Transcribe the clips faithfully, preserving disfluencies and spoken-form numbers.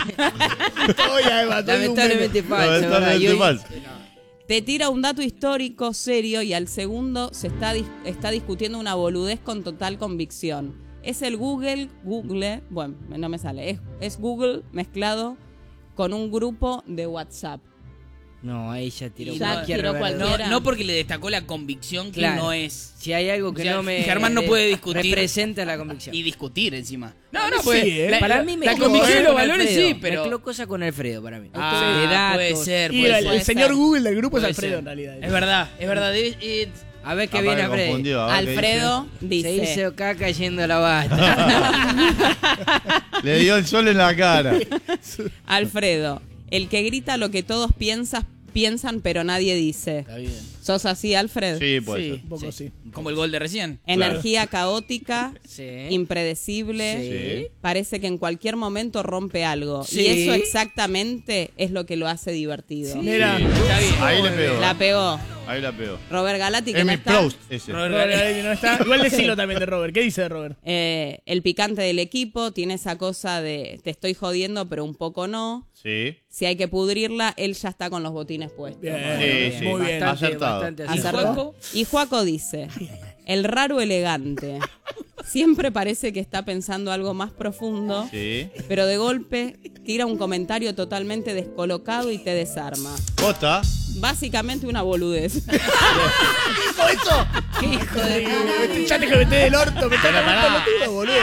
Lamentablemente falso. Lamentablemente falso. Te tira un dato histórico serio y al segundo se está, dis- está discutiendo una boludez con total convicción. Es el Google, Google, bueno, no me sale, es, es Google mezclado con un grupo de WhatsApp. No, ahí ya tiró Ya cualquier tiró verdad. cualquiera. No, no porque le destacó la convicción que Claro. no es. Si hay algo que O sea, no me... Germán no puede discutir. Representa la convicción. Y discutir encima. No, no, Sí, pues. ¿eh? la, Para la- mí me la convicción y los valores sí, pero. Mezcló cosas con Alfredo para mí. Ah, De datos. puede ser, Y puede el, ser. el señor ser. Google del grupo es Puede Alfredo ser. en realidad. Es verdad, es verdad. It- it- A ver qué Capaz viene que Alfredo. confundió, a ver qué Alfredo Se dice... hizo caca yendo a la basta. dice. Le dio el sol en la cara. Alfredo, el que grita lo que todos piensas, piensan pero nadie dice. Está bien. ¿Sos así, Alfred? Sí, puede Sí. ser. Un poco sí. Como el gol de recién. Energía caótica, Sí. impredecible, Sí. parece que en cualquier momento rompe algo. Sí. Y eso exactamente es lo que lo hace divertido. Mira. Sí. Está bien. Ahí le pegó. La pegó. Ahí la pegó. Robert Galati, que Es no mi está. Proust ese. Robert Robert Galati. Galati no está. Igual decilo también de Robert. ¿Qué dice de Robert? Eh, el picante del equipo tiene esa cosa de te estoy jodiendo, pero un poco no. Sí. Si hay que pudrirla, él ya está con los botines puestos. Bien, Sí, sí. muy bien. Acertado. Bastante ¿Y acertado. ¿Acertó? Juaco? Y Juaco dice, el raro elegante. Siempre parece que está pensando algo más profundo, Sí. pero de golpe tira un comentario totalmente descolocado y te desarma. Posta. Básicamente una boludez. ¿Dijo eso? ¿Qué hijo de... Ya te meté del orto, me está Pero pará. pelotudo, boludo.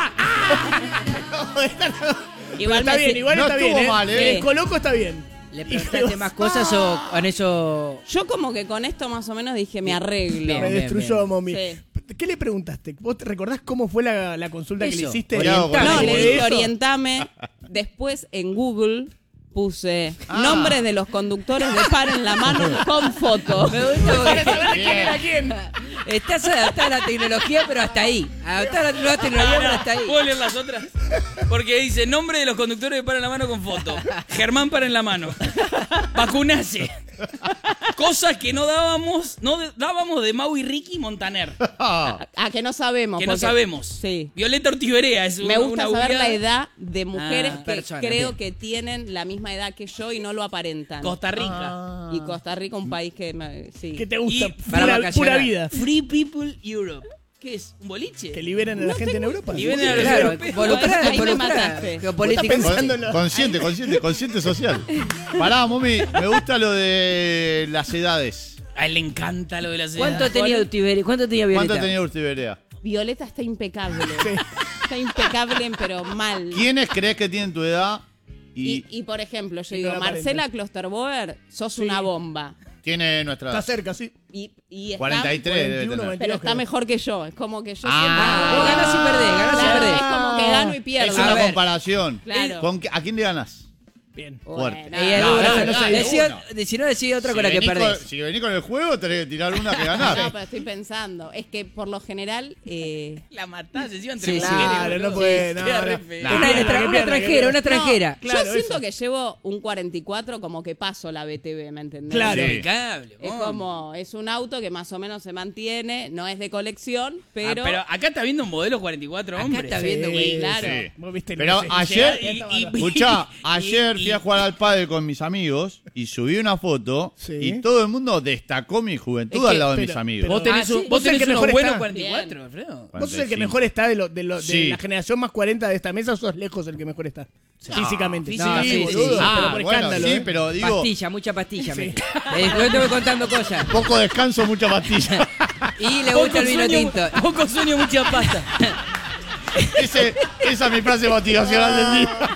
No, está, Igual está me bien, si- igual No está bien. estuvo ¿eh? mal, ¿eh? El coloco está bien. ¿Le preguntaste más cosas o con eso...? Yo como que con esto más o menos dije, me arreglo. Bien, Me bien, destruyó bien. Momi. Sí. ¿Qué le preguntaste? ¿Vos te recordás cómo fue la, la consulta que le Eso, hiciste? orientame. No, le ¿De dije eso? orientame. Después en Google puse Ah. nombres de los conductores de Par en la Mano con foto. Me gusta Para porque saber quién era quién. estás adaptada a la tecnología, pero hasta ahí. Adaptada a la nueva tecnología, pero hasta ahí. ¿Puedo leer las otras? Porque dice, nombre de los conductores de Para en la Mano con foto. Germán Para en la Mano. Vacunase. Cosas que no dábamos, no de- dábamos de Mau y Ricky Montaner. Ah, A que no sabemos. Que no porque- sabemos. Sí. Violeta Ortiz Berea es Me una, gusta una saber la googleada. edad de mujeres Ah, que personas, creo bien. que tienen la misma edad que yo y no lo aparentan. Costa Rica. Ah. Y Costa Rica, un país que me- sí. ¿Qué te gusta? Y para Pura, vacacionar. pura vida. Free People Europe. ¿Qué es? ¿Un boliche? Que liberen a la gente en Europa. Liberen a los Claro, europeos. involucrada, Ahí me involucrada. mataste. Geopolítica. Vos estás pensando en lo- consciente, consciente, consciente social. Pará, Momi, me gusta lo de las edades. A él le encanta lo de las ¿Cuánto edades. tenía Utiberia? ¿Cuánto tenía Violeta? ¿Cuánto tenía Urtiberea? Violeta está impecable. Está impecable, pero mal. ¿Quiénes crees que tienen tu edad? Y, Y, y, por ejemplo, yo Y no digo, la Marcela Klosterboer, sos Sí. una bomba. tiene nuestra Está edad. cerca, sí. Y, y está, cuarenta y tres debe veintiuno, tener. veintidós, pero está creo. mejor que yo. Es como que yo Ah, siempre... vos ganás sin perder, ganás sin Claro, perder. es como que gano y Es pierdo. una A ver. comparación. Claro. ¿Con qué- ¿A quién le ganas? Bien. Fuerte. Bueno, Ella es No, dura. no, no, no, Decía- no. Si no, decide otra Si con la que venís perdés. con- Si venís con el juego, tenés que tirar una que ganás. No, pero estoy pensando. Es que por lo general... eh, La matás encima entre Sí, sí. mujeres, Claro, boludo. no puede, no, Queda no. re feo. Nah. Una, ¿Qué extra- pierde, una qué extranjera, pierde? una extranjera. no, Claro, yo siento eso. que llevo un cuarenta y cuatro como que paso la B T V, ¿me entendés? Claro. Sí. Impecable, Es vos. como, es un auto que más o menos se mantiene, no es de colección, Ah, pero... pero acá está viendo un modelo cuarenta y cuatro Acá hombres. está viendo, Sí, güey. claro. Sí. Vos viste Pero que se- ayer- llega- y- y- Escuchá, ayer y- fui a jugar al pádel con mis amigos y subí una foto Sí. y todo el mundo destacó mi juventud Es que- al lado de pero- mis amigos. Vos tenés, Ah, sí. un, Vos vos sos el tenés que unos mejor buenos está. cuarenta y cuatro, Alfredo. Vos sos el que mejor está de, lo, de, lo, de Sí. la generación más cuarenta de esta mesa, sos lejos el que mejor está. Físicamente. física- sí, sí, boludo, sí. pero Ah, por bueno, escándalo. sí, ¿eh? pero digo, Pastilla, mucha pastilla. Sí. me- Eh, Yo te voy contando cosas. poco descanso, mucha pastilla. Y le Poco gusta el vino sueño, tinto. poco sueño, mucha pasta. Ese- esa es mi frase motivacional del día.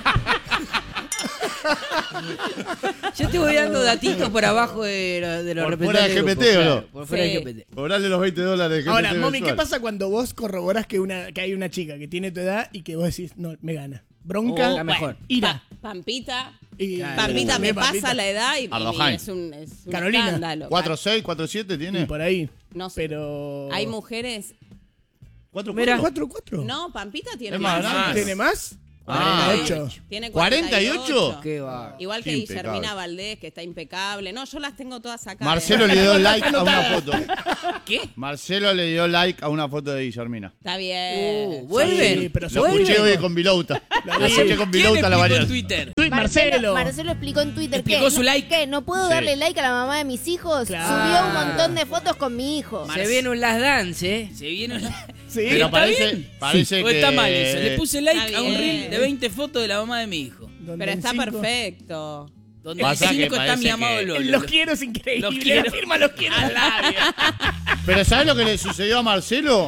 Yo te voy dando datitos por abajo de, lo- de los Por fuera representantes de G P T, grupo, ¿o no? claro, por fuera Sí. de G P T. Cobrarle los veinte dólares de Ahora, G P T Momi, ¿qué mensual. pasa cuando vos corroborás que, una, que hay una chica que tiene tu edad y que vos decís, no, me gana? Bronca, Oh, la mejor. ira. Pa- Pampita, Y- Claro. Pampita me Bien, pasa Pampita. la edad y, y Ardojain. es un, es un Carolina. escándalo. ¿cuatro seis, cuatro siete Y tiene? por ahí. No sé. Pero. Hay mujeres... ¿cuatro Mira. ¿Cuatro, cuatro? No, Pampita tiene Es más más. grande. ¿Tiene más? Ah, cuarenta y ocho. Tiene ¿cuarenta y ocho? Qué va. Igual que Qué Guillermina impecable. Valdés, que está impecable. No, yo las tengo todas acá. Marcelo ¿eh? le dio like a una foto. ¿Qué? Marcelo le dio like a una foto de Guillermina. Está bien. Uh, vuelven. Sí, pero Lo vuelven. escuché hoy con Vilouta. Lo escuché con ¿Quién Vilouta la explicó en variante. Twitter? Marcelo. Marcelo explicó en Twitter Explicó que su no- like. ¿qué? ¿No puedo Sí. darle like a la mamá de mis hijos? Claro. Subió un montón de fotos con mi hijo. Mar- Se viene un Last Dance, ¿eh? Se viene una... Sí. Pero ¿Está parece, bien? parece ¿O que... está mal eso? Le puse like Está a un bien. reel de veinte fotos de la mamá de mi hijo. Donde Pero en está cinco- perfecto. Donde Pasa en que cinco está parece mi amado que- Lolo. Los quiero es increíble. Los quiero. La firma los quiero al labio. Pero ¿sabes lo que le sucedió a Marcelo?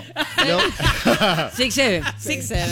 Lo- Six Seven. Six Seven.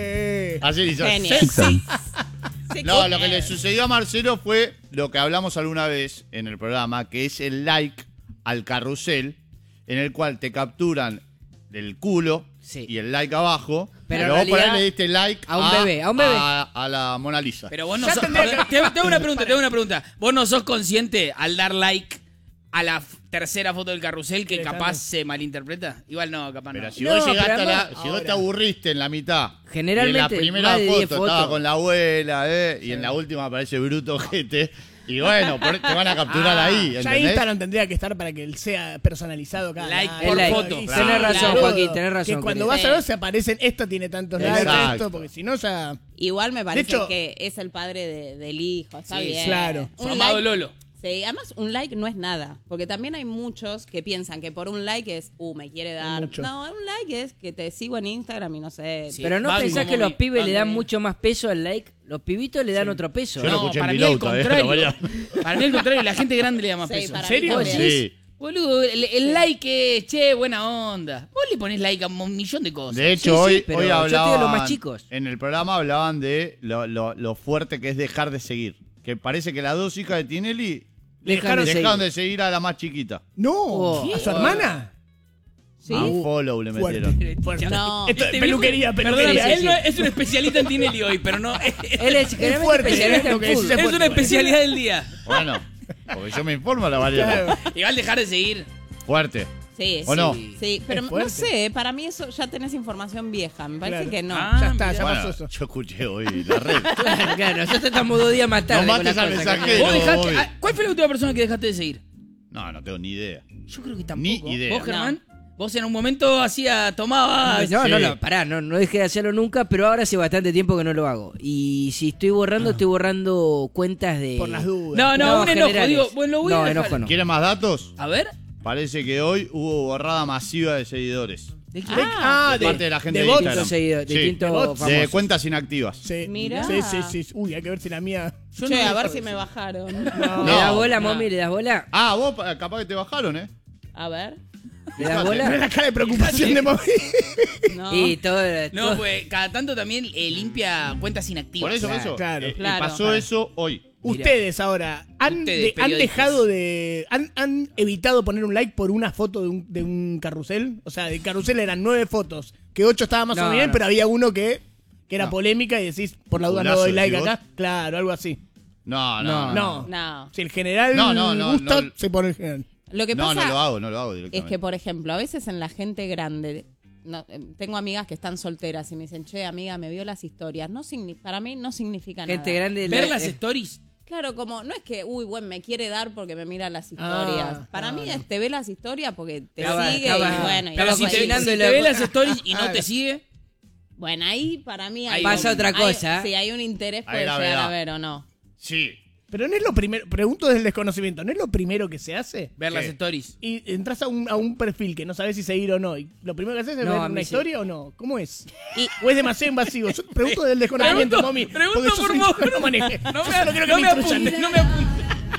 Eh, Así dice. Genio. Sí. Six No, Seven. lo que le sucedió a Marcelo fue lo que hablamos alguna vez en el programa, que es el like al carrusel, en el cual te capturan el culo Sí. y el like abajo, Pero pero, en vos por ahí realidad le diste like a un bebé, a un bebé. A, a la Mona Lisa. Pero vos no Ya sos... tendría que- Te, te hago una pregunta, te hago una pregunta. ¿Vos no sos consciente al dar like a la f- tercera foto del carrusel que Que capaz está- se malinterpreta? Igual no, capaz Pero no. si No, vos llegaste pero a la, además- si vos te Ahora. aburriste en la mitad, Generalmente, y en la primera más de diez foto estaba fotos. con la abuela, eh, y en la última aparece bruto gente, y bueno, por- te van a capturar Ah, ahí, ya ¿entendés? Instagram tendría que estar para que él sea personalizado cada Like like, por like. foto. Y Claro. Tenés razón, Claro. Joaquín, tenés razón. Que cuando querido. vas a ver se aparecen, esto tiene tantos likes, Exacto. esto, porque si no ya... Igual me parece hecho- que es el padre de- del hijo, está Sí, bien. claro. Su Un amado like- Lolo. Sí, además un like no es nada, porque también hay muchos que piensan que por un like es, uh, me quiere dar. mucho. No, un like es que te sigo en Instagram y no sé. Sí. Pero no Banco, pensás que mami, los pibes le dan banco. mucho más peso al like. Los pibitos le dan otro peso. Yo ¿no? lo escuché en para mí al Vilouta, eh, contrario. la variante. Para mí al contrario, la gente grande le da más Sí, peso. para ¿En serio? mí también. Sí. Boludo, el, el like es, che, buena onda. Vos le ponés like a un millón de cosas. De hecho, Sí, sí, hoy, pero hoy yo te digo hablaban, los más chicos. en el programa hablaban de lo, lo- lo fuerte que es dejar de seguir. Que parece que las dos hijas de Tinelli Dejaron de dejaron seguir. de seguir a la más chiquita. No, Oh. ¿a su hermana? Sí. A un follow le Fuerte, metieron. fuerte. No. Esto es Este peluquería, viejo- peluquería. Perdóname, él no es, es un especialista en Tinelli hoy, pero no. Es, Él es generalmente fuerte, especialista ¿eh? Lo en que decís fútbol. es es fuerte, una igual. especialidad del día. Bueno, porque yo me informo la variante. Claro. Igual dejar de seguir. Fuerte. Sí, ¿O sí. no? Sí, pero Es no fuerte. sé, para mí eso ya tenés información vieja, me parece Claro. que no. Ah, Ya está, ya Bueno, pasó eso. yo escuché hoy la red. Claro, claro, nosotros estamos dos días más tarde. No con mates las al cosas, mensajero. ¿Vos dejaste- Bobby. ah, ¿Cuál fue la última persona que dejaste de seguir? No, no tengo ni idea. Yo creo que tampoco. Ni idea. ¿Vos, Germán? Vos en un momento hacía, tomabas. No, no, Sí. no, pará, no, no dejé de hacerlo nunca, pero ahora hace bastante tiempo que no lo hago. Y si estoy borrando, estoy borrando cuentas de... Por las dudas. No, no, No, un enojo. generales. Digo, bueno, lo voy No, a dejar. enojo no. ¿Quieren más datos? A ver. Parece que hoy hubo borrada masiva de seguidores. ¿De qué? De- ah, de parte de la gente de de bots. Instagram. Distintos seguidores, Sí. distintos De bots. De famosos. cuentas inactivas. Sí. Mirá. Sí, sí, sí. Uy, hay que ver si la mía... Yo Che, no a dejo ver de si me seguir. bajaron. No. ¿Le das No, bola, no. mami? ¿Le das bola? Ah, vos pa- capaz que te bajaron, ¿eh? A ver. ¿Le das Fíjate. No es bola? la cara de preocupación de mami. No. Y todo... No, todo- pues cada tanto también eh, limpia cuentas inactivas. Por eso, por eso. Claro, Eh, eh, claro. pasó eso hoy. Ustedes ahora, ¿han, Ustedes, de- han periodistas. dejado de... Han, han evitado poner un like por una foto de un, de un carrusel? O sea, de carrusel eran nueve fotos, que ocho estaba más o No, menos bien, no. pero había uno que, que era No. polémica y decís, por la duda no ¿Golazo doy like decís acá. Claro, algo así. No, no, No. no. No. No. Si el general No, no, no, gusta, no. se pone el general. Lo que No, pasa no lo hago, no lo hago es directamente. que, por ejemplo, a veces en la gente grande, no, eh, tengo amigas que están solteras y me dicen, che, amiga, me vio las historias. No signi- para mí no significa Gente nada. grande... Ver la- las eh, stories. Claro, como, no es que, uy, bueno, me quiere dar porque me mira las historias. Ah, para claro. mí es, te ve las historias porque te Estaba- sigue estaba- y bueno. y Pero Estaba vas si ahí. te, cocinando si y te la- ve las stories y no Ah, te sigue, Bueno, ahí para mí hay Ahí pasa un- otra hay- cosa. Sí, hay un interés, Hay puede llegar gravedad. a ver o no. Sí. Pero no es lo primero, pregunto desde el desconocimiento, ¿no es lo primero que se hace? ver las ¿Qué? stories. Y entras a un, a un perfil que no sabes si seguir o no. Y lo primero que haces es No, ver a mí una sí. historia o no. ¿Cómo es? Y- ¿O es demasiado invasivo? Yo pregunto del desconocimiento, Pregunto- mami. pregunto porque yo por soy- vos. yo no manejé. No Yo me, solo quiero que no me me instruyan. apuntes, no me apuntes.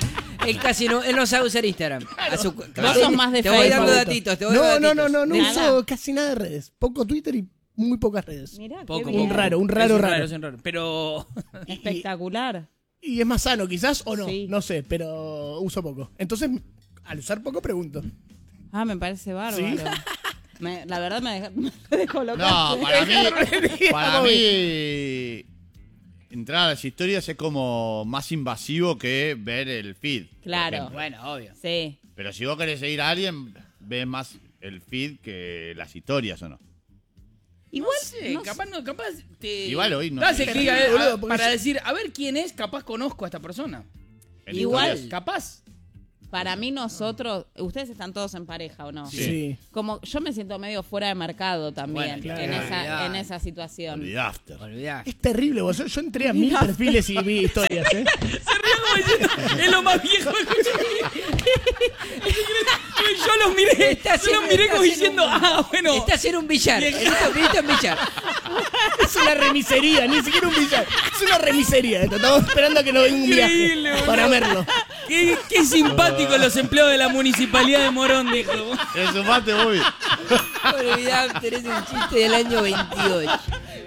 Él casi no, él no sabe usar Instagram. A su- Vos sos más de Te voy Facebook. dando datitos, te voy No, dando no, no, datitos. no, no Nada. uso casi nada de redes. Poco Twitter y muy pocas redes. Mirá, qué Poco, bien. Un raro, un raro, Es raro. es un raro. Pero Espectacular. Y es más sano quizás o no, Sí. no sé, pero uso poco. Entonces, al usar poco pregunto. Ah, me parece bárbaro. ¿Sí? Me- la verdad me, deja- me descolocaste. No, para mí, para Bobby. mí, entrar a las historias es como más invasivo que ver el feed. por Claro. ejemplo. bueno, obvio. Sí. Pero si vos querés seguir a alguien, ves más el feed que las historias, ¿o no? Igual, No sé, no capaz no, capaz te. Igual hoy no das sé. el clic a- Boludo, a- porque para yo- decir, a ver quién es, capaz conozco a esta persona. En Igual. historias. Capaz. para mí nosotros, ustedes están todos en pareja, ¿o no? Sí. Sí. Como yo me siento medio fuera de mercado también Bueno, claro. en, esa, Olvidate. en esa situación. Olvidaste. Olvidá. Es terrible, vos. Yo, yo entré a mil perfiles y vi historias, ¿eh? Se ríe como diciendo, es lo más viejo que escuché. Yo los miré, Estás yo los en- miré estás como en diciendo, un- ah, bueno. Estás en un billar. En estos minutos en billar. Es una remisería, ni siquiera un billar. Es una remisería esto. Estamos esperando a que nos venga un Increíble, viaje boludo. para verlo. Qué, qué simpáticos los empleados de la municipalidad de Morón, dijo. Eso mate, Bobby. Olvidá, tenés un chiste del año veintiocho.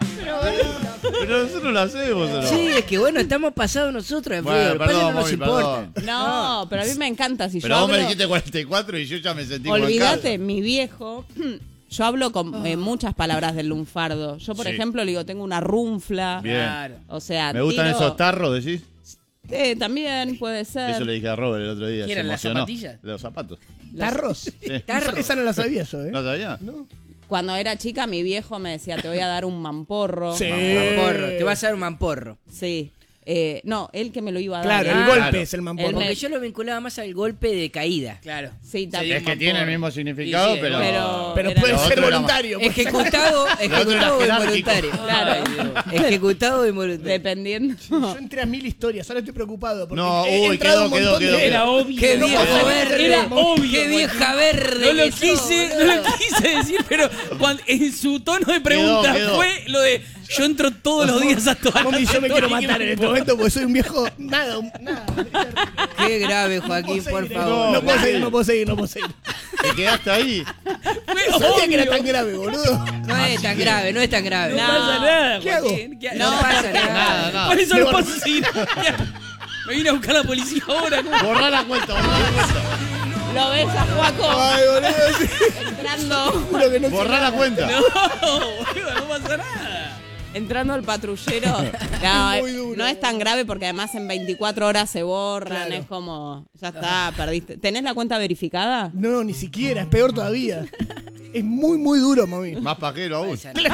Pero nosotros lo hacemos, ¿o no? Sí, es que bueno, estamos pasados nosotros de Bueno, fútbol. Pasa que perdón, no nos Bobby, importa. perdón. No, pero a mí me encanta. Si Pero yo vos me hablo, dijiste cuarenta y cuatro y yo ya me sentí como en olvídate, casa. mi viejo, yo hablo con eh, muchas palabras del lunfardo. Yo, por Sí. ejemplo, le digo, tengo una runfla. Bien. Claro. O sea, Me gustan tiro- esos tarros, decís. Eh, también puede ser. Eso le dije a Robert el otro día. ¿Qué se eran, las emocionó. zapatillas? Los zapatos. ¿Tarros? Sí. Tarro. Esa no la sabía yo, ¿eh? ¿No sabía? Cuando era chica, mi viejo me decía, te voy a dar un mamporro. Sí. Mamporro, te vas a dar un mamporro. Sí. Eh, no, él que me lo iba a dar. Claro, el Ah, golpe claro. es el El mamporro. Porque me- yo lo vinculaba más al golpe de caída. Claro. Sí, Se también. Es que tiene el mismo significado, Sí, sí, pero... pero- Pero era- puede Lo ser otro era más- voluntario. pues. Ejecutado, ejecutado era o jerárquico. involuntario. Claro. Ejecutado o involuntario. Dependiendo. Yo entré a mil historias, ahora estoy preocupado. Porque No, he uy, entrado quedó, un quedó, montón quedó, de- quedó. Era obvio. Qué No viejo pasa verde. Era obvio. Qué vieja verde. No lo que sos, quise, no boludo. lo quise decir, pero cuando, en su tono de pregunta Quedó, quedó. fue lo de yo entro todos los días a todas Mami, las yo me quiero historias que matar me en este importan. momento porque soy un viejo. Nada, un- nada. Qué grave, No Joaquín, puedo por seguir, favor. No puedo seguir, no puedo seguir, no puedo seguir. Te quedaste ahí. Fue No sabía que era obvio. tan grave, boludo. No es tan grave, no es tan grave. No, No. pasa nada, ¿Qué hago? Joaquín. ¿Qué- No pasa nada. Nada, nada. Por eso Me lo borro. paso así. Me vine a buscar la policía ahora. ¿no? Borrá la cuenta, borrá la cuenta. ¿Lo ves a Juaco Ay, boludo. Sí. entrando, Juro que no sé Borrá la nada. cuenta. No, boludo, no pasa nada. entrando al patrullero? No, Es muy eh, duro. no es tan grave porque además en veinticuatro horas se borran. Claro. Es como, ya está, perdiste. ¿Tenés la cuenta verificada? No, ni siquiera, es peor todavía. Es muy, muy duro, mami. Más pajero aún. Esa no. Es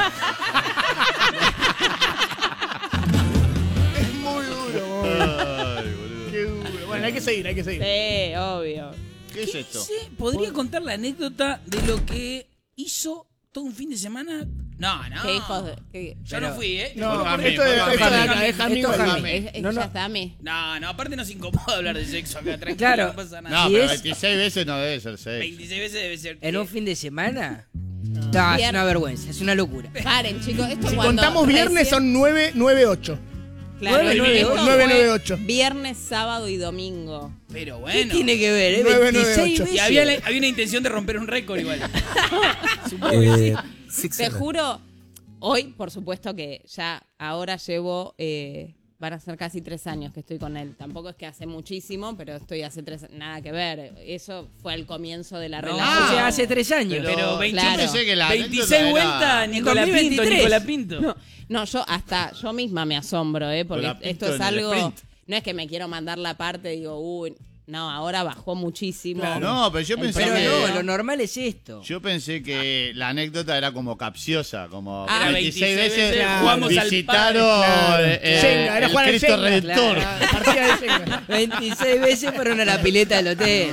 muy duro, mami. Ay, boludo. Qué duro. Bueno, hay que seguir, hay que seguir. Sí, obvio. ¿Qué es esto? Sí, ¿podría contar la anécdota de lo que hizo todo un fin de semana? No, no. Qué hijos de... qué- Yo no fui, ¿eh? No, Fue Jami, esto fue es, Jami. esto de acá, Jami. es Jami, Esto es Jami. Jami. es- es- No, no. Ya está a mí. No, no, aparte nos incomoda hablar de sexo acá, tranquilo, Claro. no pasa nada. No, Si pero es- veintiséis veces no debe ser seis. veintiséis veces debe ser. ¿En un fin de semana? No, es Viernes. una vergüenza, es una locura. Paren, chicos. Esto Si cuando contamos viernes recién- son nueve, nueve, ocho. Claro, nueve, nueve, esto ocho. fue nueve, nueve, ocho. Viernes, sábado y domingo. Pero ¿Qué bueno. tiene que ver, eh? nueve, nueve, veintiséis ocho. veces. Y había, la- había una intención de romper un récord igual. Eh, Te juro, hoy, por supuesto que ya ahora llevo, eh, van a ser casi tres años que estoy con él. Tampoco es que hace muchísimo, pero estoy hace tres, nada que ver. Eso fue el comienzo de la No, relación. o sea, hace tres años. Pero veinte Claro. Yo pensé que la veintiséis anécdota vueltas, era- Nicolás En Pinto, dos mil veintitrés. Nicolás Pinto. No, no, yo hasta yo misma me asombro, ¿eh? Porque Con la esto Pinto es en el algo. sprint. No es que me quiero mandar la parte y digo, uy, no, ahora bajó muchísimo. No, pero yo pensé Pero que... no, lo normal es esto. Yo pensé que la anécdota era como capciosa, como Ah, veintiséis veintiséis veces veces jugamos al visitaron Claro. eh, Jenga, era el jugar al Cristo Jenga. Redentor. Claro. Partida de Jenga. veintiséis veces fueron a la pileta del hotel.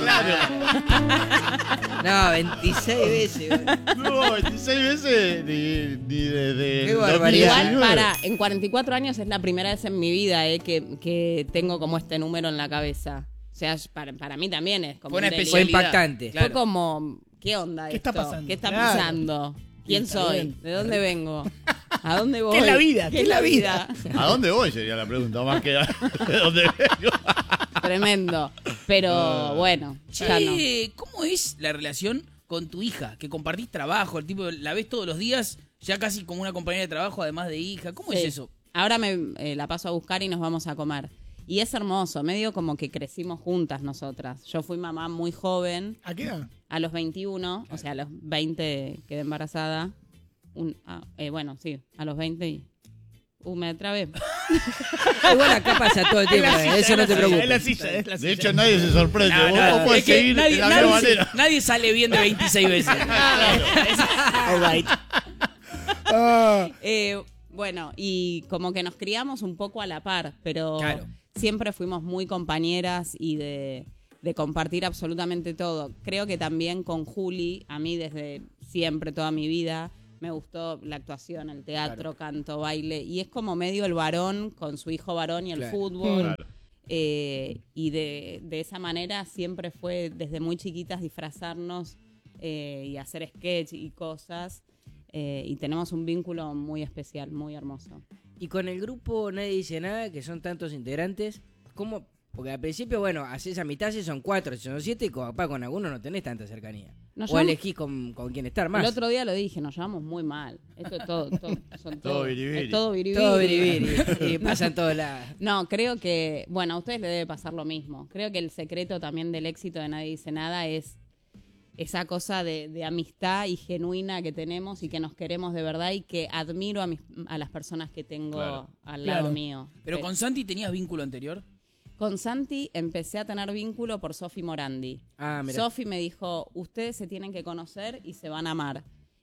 No, veintiséis veces. boludo. No, veintiséis veces ni, ni desde Qué el barbaridad. Igual, dos mil diecinueve. para, en cuarenta y cuatro años es la primera vez en mi vida eh, que, que tengo como este número en la cabeza. O sea, para, para mí también es como Fue una un delirio. Fue especialidad. impactante. Claro. Fue como, ¿qué onda ¿Qué esto? está pasando? ¿Qué está Claro. pasando? ¿Quién Está soy? bien. ¿De dónde vengo? ¿A dónde voy? ¿Qué es la vida? ¿Qué es la vida? ¿A dónde voy? Sería la pregunta, más que a de dónde vengo. Tremendo. Pero bueno, ya no. Che, ¿cómo es la relación con tu hija? Que compartís trabajo, el tipo la ves todos los días, ya casi como una compañera de trabajo, además de hija. ¿Cómo Sí. es eso? Ahora me eh, la paso a buscar y nos vamos a comer. Y es hermoso, medio como que crecimos juntas nosotras. Yo fui mamá muy joven, ¿A qué edad? a los veintiuno, o sea, a los veinte quedé embarazada. Un, ah, eh, bueno, sí, a los veinte y... Uh, me trabé. Igual acá pasa todo el tiempo, eh, eso no te Es la preocupes. silla, es la silla. De hecho, nadie se sorprende. No, Vos no, vos podés es que seguir nadie, de la nadie- misma manera. nadie sale bien de veintiséis veces. All right. Ah, Eh, bueno, y como que nos criamos un poco a la par, pero Claro. siempre fuimos muy compañeras y de, de compartir absolutamente todo. Creo que también con Juli, a mí desde siempre, toda mi vida, me gustó la actuación, el teatro, canto, baile, y es como medio el varón con su hijo varón y el Claro. fútbol. Claro. Eh, y de, de esa manera siempre fue desde muy chiquitas disfrazarnos eh, y hacer sketch y cosas. Eh, y tenemos un vínculo muy especial, muy hermoso. Y con el grupo Nadie Dice Nada, que son tantos integrantes, ¿cómo? Porque al principio, bueno, haces amistad si son cuatro, si son siete, y con, capaz con algunos no tenés tanta cercanía. Nos o llevamos- elegís con, con quién estar más. El otro día lo dije, nos llevamos muy mal. Esto es todo, todo, son Todo todo, biribiri. es todo biribiri. Todo biribiri, y pasan todos lados. No, creo que, bueno, a ustedes les debe pasar lo mismo. Creo que el secreto también del éxito de Nadie Dice Nada es esa cosa de, de amistad y genuina que tenemos y que nos queremos de verdad y que admiro a, mis, a las personas que tengo Claro. al lado Claro. mío. Pero Pe- con Santi tenías vínculo anterior. Con Santi empecé a tener vínculo por Sofi Morandi. Ah, mira. Sofi me dijo, ustedes se tienen que conocer y se van a amar.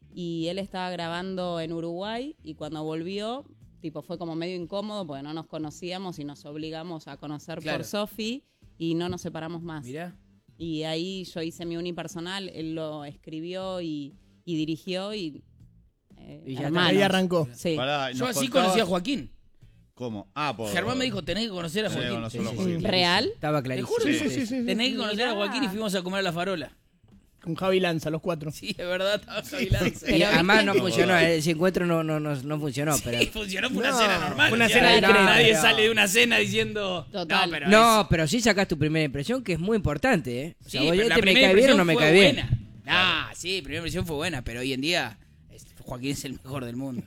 Y él estaba grabando en Uruguay y cuando volvió, tipo fue como medio incómodo porque no nos conocíamos y nos obligamos a conocer Claro. por Sofi y no nos separamos más. Mirá. Y ahí yo hice mi unipersonal, él lo escribió y, y dirigió y... eh, Y ya está. hermanos. ahí arrancó. Sí. Pará, Yo nos así contabas- conocí a Joaquín. ¿Cómo? Ah, por... Germán me dijo, tenés que conocer a Sí, Joaquín. conocerlo a Sí, sí, Joaquín. sí. ¿Real? Estaba clarísimo. juro Sí, que sí, sí, sí. Tenés que conocer a Joaquín y fuimos a comer a la farola. Con Javi Lanza, los cuatro. Sí, es verdad, estaba Javi Lanza. Y Pero además no viste- funcionó, ese encuentro no, no, no, no funcionó, pero... Sí, funcionó, fue una No, cena normal. fue una o sea, cena de crédito. Nadie Pero- sale de una cena diciendo. Total. No, pero No, es- pero sí sacás tu primera impresión, que es muy importante, ¿eh? O sea, Sí, vos pero la este me primera cae bien o impresión no me fue cae bien. buena. Ah, sí, primera impresión fue buena, pero hoy en día es- Joaquín es el mejor del mundo.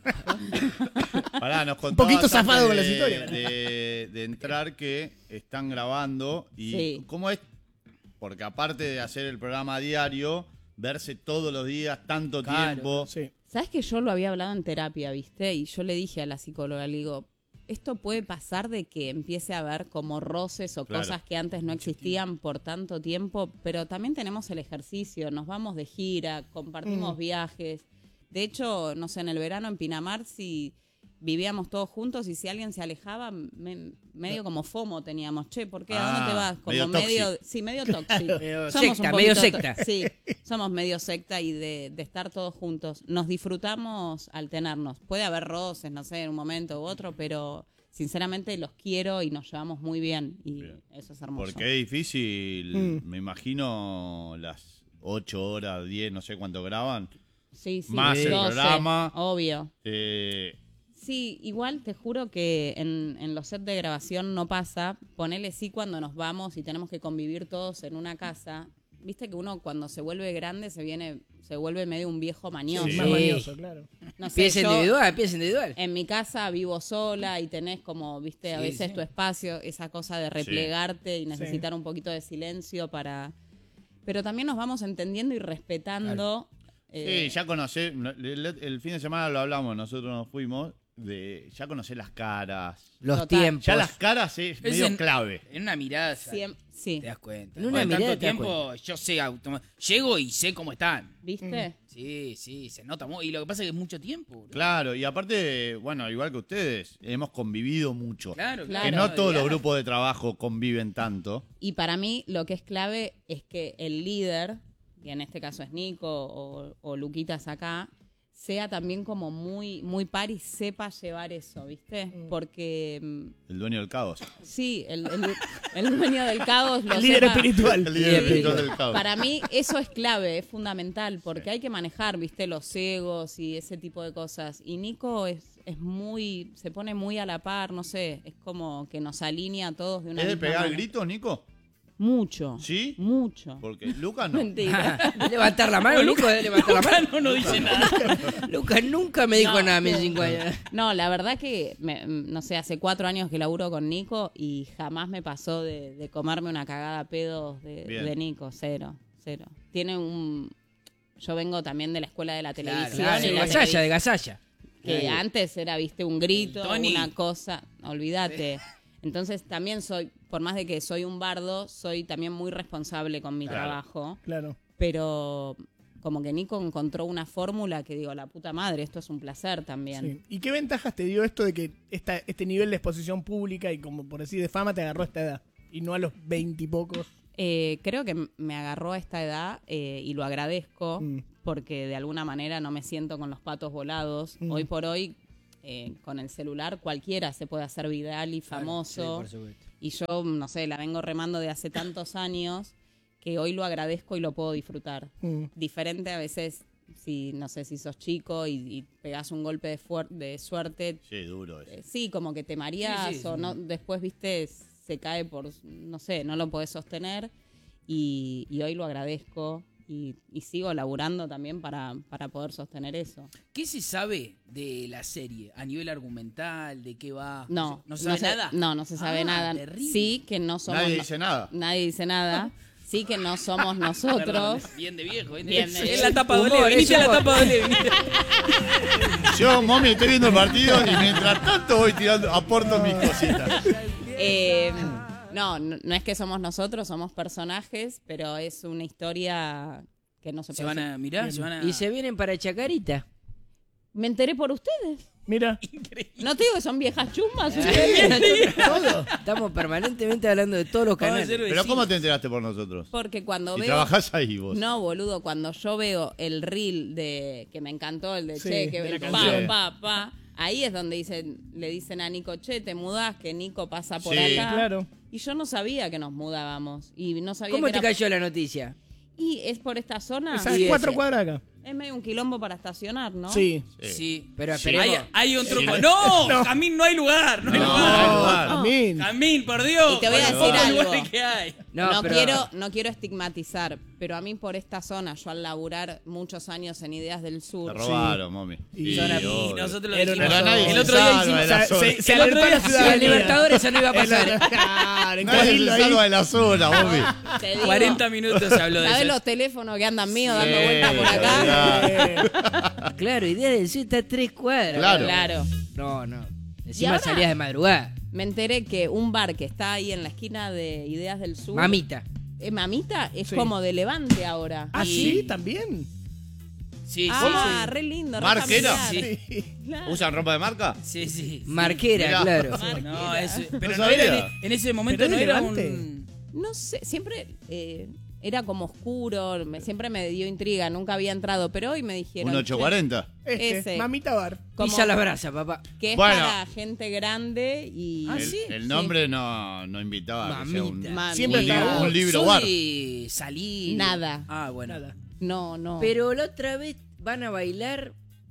Pará, nos poquito contabas zafado antes con las de- historias. De, de entrar que están grabando y Sí. cómo es, porque aparte de hacer el programa diario, verse todos los días, tanto Claro, tiempo. Sí. ¿Sabes que yo lo había hablado en terapia, viste? Y yo le dije a la psicóloga, le digo, esto puede pasar de que empiece a haber como roces o Claro. cosas que antes no existían por tanto tiempo, pero también tenemos el ejercicio, nos vamos de gira, compartimos Mm. viajes. De hecho, no sé, en el verano en Pinamar, si vivíamos todos juntos y si alguien se alejaba, me- medio como FOMO teníamos. Che, ¿por qué? ¿A dónde Ah, te vas? Como medio medio, toxic. sí, medio tóxico. Medio secta, medio secta. Sí, somos medio secta y de, de estar todos juntos. Nos disfrutamos al tenernos. Puede haber roces, no sé, en un momento u otro, pero sinceramente los quiero y nos llevamos muy bien y Bien. eso es hermoso. Porque es difícil, Mm. me imagino las ocho horas, diez, no sé cuánto graban. Sí, sí, más el doce, programa. obvio. Eh, Sí, igual te juro que en, en los sets de grabación no pasa. Ponele sí cuando nos vamos y tenemos que convivir todos en una casa. Viste que uno cuando se vuelve grande se viene, se vuelve medio un viejo mañoso. Sí. Más Sí. manioso, claro. No sé, Pieza yo individual, pieza individual. en mi casa vivo sola y tenés como, viste, a Sí, veces sí. tu espacio, esa cosa de replegarte y necesitar un poquito de silencio para... Pero también nos vamos entendiendo y respetando. eh, sí, ya conocé, el, el fin de semana lo hablamos, nosotros nos fuimos, de ya conocer las caras. Los Total. tiempos. Ya las caras es, Es medio en- clave. En una mirada siem- sí, te das cuenta. En una Después de mirada tanto te das tiempo, yo sé, automa- llego y sé cómo están. ¿viste? Sí, sí, se nota muy. Y lo que pasa es que es mucho tiempo. bro. Claro, y aparte, bueno, igual que ustedes, hemos convivido mucho. Claro, Claro. Que Claro, no todos los ya. grupos de trabajo conviven tanto. Y para mí lo que es clave es que el líder, que en este caso es Nico o, o Luquitas acá, sea también como muy, muy par y sepa llevar eso, ¿viste? Porque mm, El dueño del caos. sí, el, el- el dueño del caos lo El líder sepa- espiritual. El líder espiritual del caos. Para mí eso es clave, es fundamental, porque hay que manejar, viste, los egos y ese tipo de cosas. Y Nico es, es muy, se pone muy a la par, no sé, es como que nos alinea a todos de una ¿Es de misma pegar manera. gritos, Nico? Mucho. ¿Sí? Mucho. Porque Lucas no. Mentira. Levantar la mano, Nico, de levantar la mano. No, no dice nada. Lucas nunca me dijo No, nada a mis bien. cinco años. No, la verdad que, me- no sé, hace cuatro años que laburo con Nico y jamás me pasó de, de comerme una cagada a pedos de, Bien. de Nico, cero, cero. Tiene un... Yo vengo también de la escuela de la Claro, televisión. claro, y de la Gasalla, de televis- Gasalla. que antes era, viste, un grito, El Tony. una cosa, olvídate. Entonces también soy, por más de que soy un bardo, soy también muy responsable con mi Claro. trabajo, Claro. pero como que Nico encontró una fórmula que digo, la puta madre, esto es un placer también. Sí. ¿Y qué ventajas te dio esto de que esta, este nivel de exposición pública y como por decir de fama te agarró a esta edad? Y no a los veintipocos. Eh, creo que me agarró a esta edad eh, y lo agradezco Mm. porque de alguna manera no me siento con los patos volados. Mm. Hoy por hoy, eh, con el celular, cualquiera se puede hacer viral y famoso. Sí, por supuesto. Y yo, no sé, la vengo remando de hace tantos años que hoy lo agradezco y lo puedo disfrutar. Mm. Diferente a veces, si no sé, si sos chico y, y pegás un golpe de, fuer- de suerte, Sí, duro eso. eh, sí, como que te mareás Sí, sí, o sí. no, después, viste, se cae por, no sé, no lo podés sostener. Y, y hoy lo agradezco y, y sigo laburando también para, para poder sostener eso. ¿Qué se sabe de la serie? A nivel argumental, ¿de qué va? No, ¿No se sabe se- nada? No, no se sabe Ah, nada. terrible. Sí que no somos... Nadie no- dice nada. Nadie dice nada. Sí que no somos Perdón, nosotros. bien de viejo. Bien de Bien viejo. de Es la viejo. tapa de Humor, Ole. Viniste es a la humor. tapa de Ole. viniste. Yo, mami, estoy viendo el partido y mientras tanto voy tirando, aporto mis cositas. Eh, no, no, no es que somos nosotros, somos personajes, pero es una historia que no se Se puede van a mirar, se van a... Y se vienen para Chacarita. Me enteré por ustedes. Mira, No te digo que son viejas chumas. Eh, ustedes. todo. Estamos permanentemente hablando de todos los Vamos a canales. hacer Pero vecinos. ¿cómo te enteraste por nosotros? Porque cuando Y veo... trabajás ahí vos. No, boludo, cuando yo veo el reel de que me encantó, el de Sí, Che, que de la pa, canción. pa, pa, ahí es donde dicen, le dicen a Nico, Che, te mudás, que Nico pasa por Sí. acá. Claro. Y yo no sabía que nos mudábamos. Y no sabía ¿Cómo que te era- cayó la noticia? Y es por esta zona. Esas Sí, cuatro ese. cuadras acá. Es medio un quilombo para estacionar, ¿no? Sí. Sí. Pero Sí. esperemos. Hay, hay un truco. ¡No! No. Camín, no hay lugar. No hay No, lugar. no, lugar. Amén. Camín, por Dios. Y te voy a Con decir los algo. lugares que hay. No, No, pero- quiero, no quiero estigmatizar, pero a mí por esta zona, yo al laburar muchos años en Ideas del Te Sur, robaron, mami. Y- Sí, Zona- Y obvio. nosotros lo Pero dijimos. Pero nadie el se otro día salva hicimos... de la Se, zona. se, se El otro alertó a día- la Si ciudadanía. el Libertadores eso no iba a pasar. Claro, en Nadie se Cabildo ahí. salva de la zona, mami. te digo, cuarenta minutos se habló de ¿sabes eso. los teléfonos que andan míos Sí, dando vueltas por acá? verdad. Claro, idea del sur está a tres cuadras. Claro. Claro. No, no. Encima ahora? salías de madrugada. Me enteré que un bar que está ahí en la esquina de Ideas del Sur, Mamita. eh, Mamita, es Sí. como de Levante ahora. Ah, Y- sí, también. Sí, sí, Ah, re lindo, re ¿Marquera? familiar. Sí. Claro. ¿Usan ropa de marca? sí, sí. sí. Marquera, Mirá. claro. No, eso, pero No no era sabía. en, en ese momento ¿Pero no es era Levante? un... No sé, siempre eh, era como oscuro, me- siempre me dio intriga, nunca había entrado, pero hoy me dijeron ¿Un ocho cuarenta? Este, Ese. Mamita Bar. como Pisa la brasa, papá. que es Bueno. para gente grande y... Ah, el, sí. el nombre no, no invitaba a que sea un, Mamita. Mamita. Siempre un, está- libro, un libro ¿Sos bar. de salir? Nada. Ah, bueno. Nada. No, no. Pero la otra vez van a bailar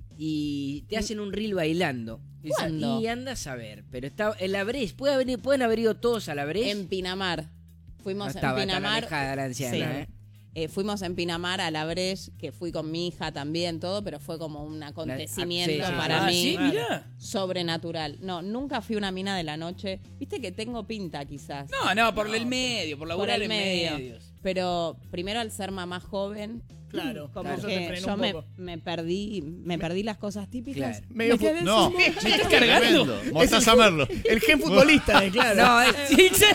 y te hacen un reel bailando. ¿Cuándo? Y andas a ver. Pero está en la Breche. ¿Puede haber, ¿Pueden haber ido todos a la Breche? En Pinamar. Fuimos No en estaba tan Pinamar. alejada la anciana, Sí. ¿eh? Eh, fuimos en Pinamar a la Breche, que fui con mi hija también, todo, pero fue como un acontecimiento sí, sí, para ah, mí. sí, mirá. Sobrenatural. No, nunca fui una mina de la noche. Viste que tengo pinta, quizás. No, no, por el medio, por por laburar el en medio. medios. Pero primero al ser mamá joven, Claro, como eso te que frenó yo un me, poco. me perdí, me perdí las cosas típicas. Claro. Medio Me quedé fu- No, sin- ¿me estás cargando? Tremendo. Mostaza Merlo. El gen futbolista, eh, claro. No, es, Sí, sí.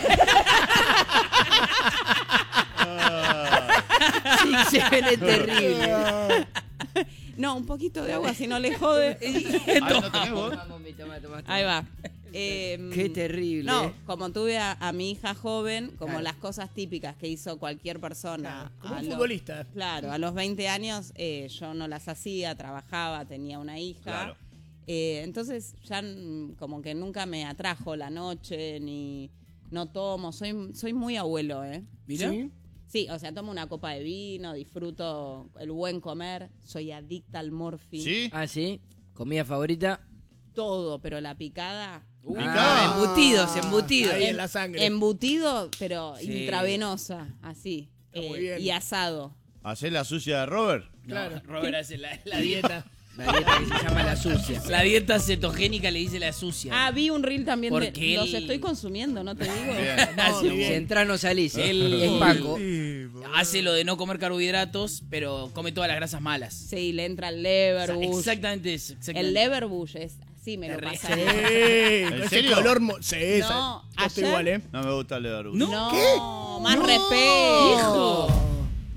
sí, se ven, es terrible. No, un poquito de agua, si no le jode. Ahí no tenés vos. Toma, mami, toma, toma, toma. Ahí va. Eh, Qué terrible. No, ¿eh? como tuve a, a mi hija joven, como Claro. las cosas típicas que hizo cualquier persona. Como a un los- futbolista. Claro, a los veinte años eh, yo no las hacía, trabajaba, tenía una hija. Claro. Eh, entonces ya mm, como que nunca me atrajo la noche, ni no tomo, soy, soy muy abuelo, ¿eh? Mirá. Sí. Sí, o sea, tomo una copa de vino, disfruto el buen comer, soy adicta al morfi. ¿Sí? Ah, sí. Comida favorita. Todo, pero la picada... Ah, Picada. embutidos, embutidos. Ahí en la sangre. Embutido, pero Sí. intravenosa, así. Está muy Eh, bien. y asado. ¿Hacés la sucia de Robert? Claro. No, Robert hace la, la La dieta. dieta. La dieta que se llama la sucia. La dieta cetogénica le dice la sucia. Ah, vi un reel también de... Porque Los él- estoy consumiendo, ¿no te digo? Bien. No, muy si bien. entrás no salís. ¿eh? El- Es Paco. Hace lo de no comer carbohidratos, pero come todas las grasas malas. Sí, le entra el leverbush. Exactamente eso. exactamente. El leverbush es así, me lo Re- pasa. Sí, con ese serio? color. mo- Sí, esa- No, yo estoy ayer- igual, ¿eh? No me gusta el de No, Barbudo. más respeto. Hijo.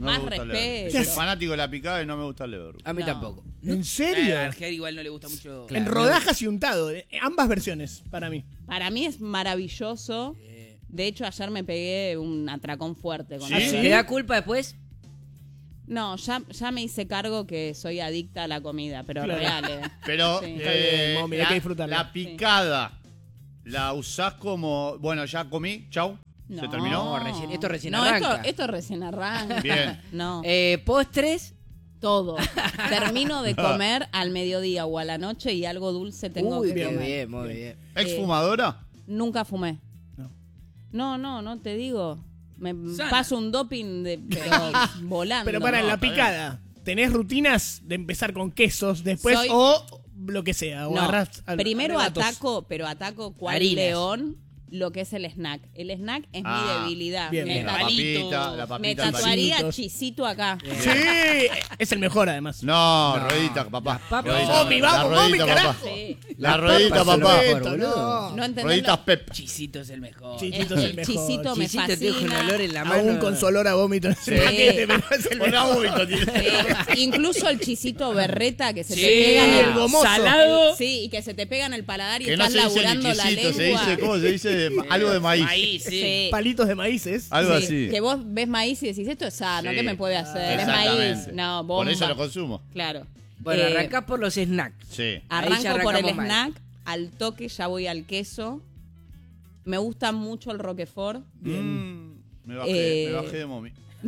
No Más me gusta el Leverkusen. respeto. Soy fanático de la picada y no me gusta el Leverkusen. A mí No. tampoco. ¿En serio? A Arger igual no le gusta mucho. En rodajas y untado. eh, Ambas versiones, para mí. Para mí es maravilloso. De hecho, ayer me pegué un atracón fuerte con ¿Sí? eso. ¿Te da culpa después? No, ya, ya me hice cargo que soy adicta a la comida, pero Claro. real. eh. Pero Sí. Está eh, bien, mami, hay la, que disfrutarla. la picada, ¿la usás como, bueno, ya comí, chau? ¿Se No. terminó? No, recién- esto recién No, arranca. esto, esto recién arranca. Bien. No, Eh, postres. todo. Termino de comer al mediodía o a la noche y algo dulce tengo Uy, que bien, comer. bien, muy bien. ¿Exfumadora? Nunca fumé. No. No, no, no te digo. Me Sana. paso un doping de pero volando. Pero para no, la está picada, ¿tenés rutinas de empezar con quesos después Soy- o lo que sea? O No, agarrás al- primero arrebatos? ataco, pero ataco cual Harinas. león lo que es el snack. El snack es Ah, mi debilidad. bien, me, bien. La tatu- papita, la me papita. el tatuaría Palitos. chisito acá. Sí, es el mejor además. No, ruedita, papá. papas. Ruedita, Mami, la vamos, ruedita, mami, papá. carajo. Sí. La ruedita, papas son lo papá. mejor, Esto, boludo. no. No entendés Rueditas lo- Pep. Chisito es el mejor. Chisito el, es el el mejor. chisito me Chisito te deja un fascina. olor en la mano. Aún con su olor a vómito en ese Sí. paquete, pero es el Hola, mejor. vómito tiene. Sí. Incluso el chisito berreta que se Sí. te pega en El el gomoso. Salado. Sí, y que se te pega en el paladar y Que no estás se dice ni laburando la chisito, lengua. se dice, ¿cómo se dice? Algo de maíz. Maíz, sí. Sí. Palitos de maíces. Algo Sí, así. Que vos ves maíz y decís, esto es sano, Sí. ¿qué me puede hacer? Es maíz. Exactamente. No, bomba. Por eso lo consumo. Claro. Bueno, Eh, arrancás por los snacks. Sí. Ahí Arranco ya por el arrancamos mal. snack, al toque ya voy al queso. Me gusta mucho el Roquefort. Mm, me bajé, Eh. me bajé de mommy.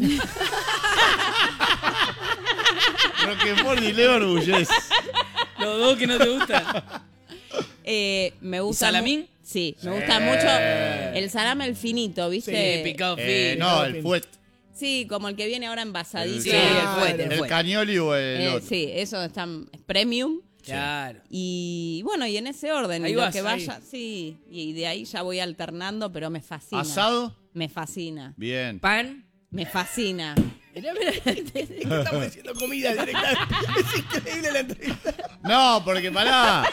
Roquefort y Leo orgullez. Los dos que no te gustan. Eh, me gusta salamín? mu- Sí, me gusta mucho el salame el finito, ¿viste? Sí, picado Eh, fino. no, el fuet. Sí, como el que viene ahora envasadito. Sí, El- el fuete, el El fuete. cañoli o el Eh, otro. sí, eso está es premium. Claro. Y bueno, y en ese orden, Ahí y lo vas, que ahí. vaya, sí, y de ahí ya voy alternando, pero me fascina. ¿Asado? Me fascina. Bien. Pan. Me fascina. Mirá, mirá. Estamos diciendo comida directamente. Es increíble la entrevista. No, porque pará.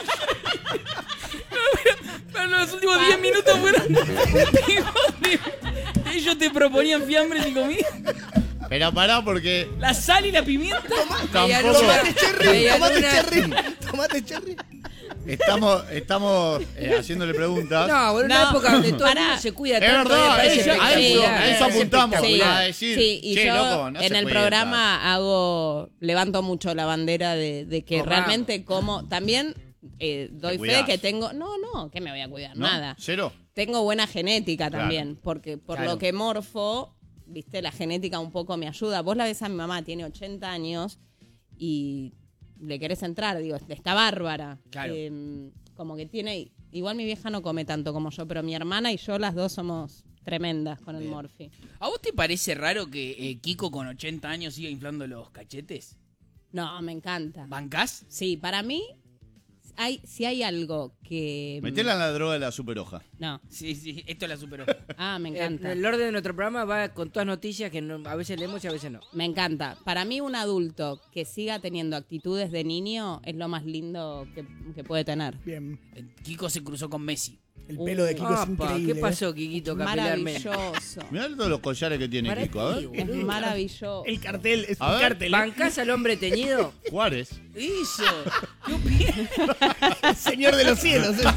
Pero los últimos diez minutos fueron. Ellos te proponían fiambres y comida. Pero pará porque La sal y la pimienta. tampoco Tomate cherry, Media tomate luna. cherry. Tomate cherry. estamos, estamos eh, haciéndole preguntas. No, bueno, una No, época donde todo el pará. mundo se cuida Es tanto. verdad, me parece eso- a eso- espectacular. a eso Es apuntamos. espectacular. A decir, sí, y che, yo loco, no en se el cuida programa hago, levanto mucho la bandera de, de que Comamos. realmente como, también eh, doy fe cuidás. que tengo, no, no, que me voy a cuidar, ¿No? nada. ¿Cero? Tengo buena genética Claro. también, porque por Claro. lo que morfo, viste, la genética un poco me ayuda. Vos la ves a mi mamá, tiene ochenta años y le querés entrar, digo, está bárbara. Claro. Eh, como que tiene, igual mi vieja no come tanto como yo, pero mi hermana y yo las dos somos tremendas con el morfi. ¿A vos te parece raro que eh, Kiko con ochenta años siga inflando los cachetes? No, me encanta. ¿Bancás? Sí, para mí, hay, si hay algo que... Metela en la droga de la superhoja. No. Sí, sí, esto la superó. Ah, me Eh, encanta. el orden de nuestro programa va con todas noticias que no- a veces leemos y a veces no. Me encanta. Para mí un adulto que siga teniendo actitudes de niño es lo más lindo que, que puede tener. Bien. Eh, Kiko se cruzó con Messi. El pelo de Kiko es Apa, increíble. ¿qué pasó, Kikito, capilarmente? Maravilloso. Mirá todos los collares que tiene ¿Para Kiko, a qué, ver. Es boludo? maravilloso. El cartel, es A un ver. cartel. ¿eh? ¿Bancás al hombre teñido? Juárez. Eso. ¿Qué opinas? El señor de los cielos. ¿eh?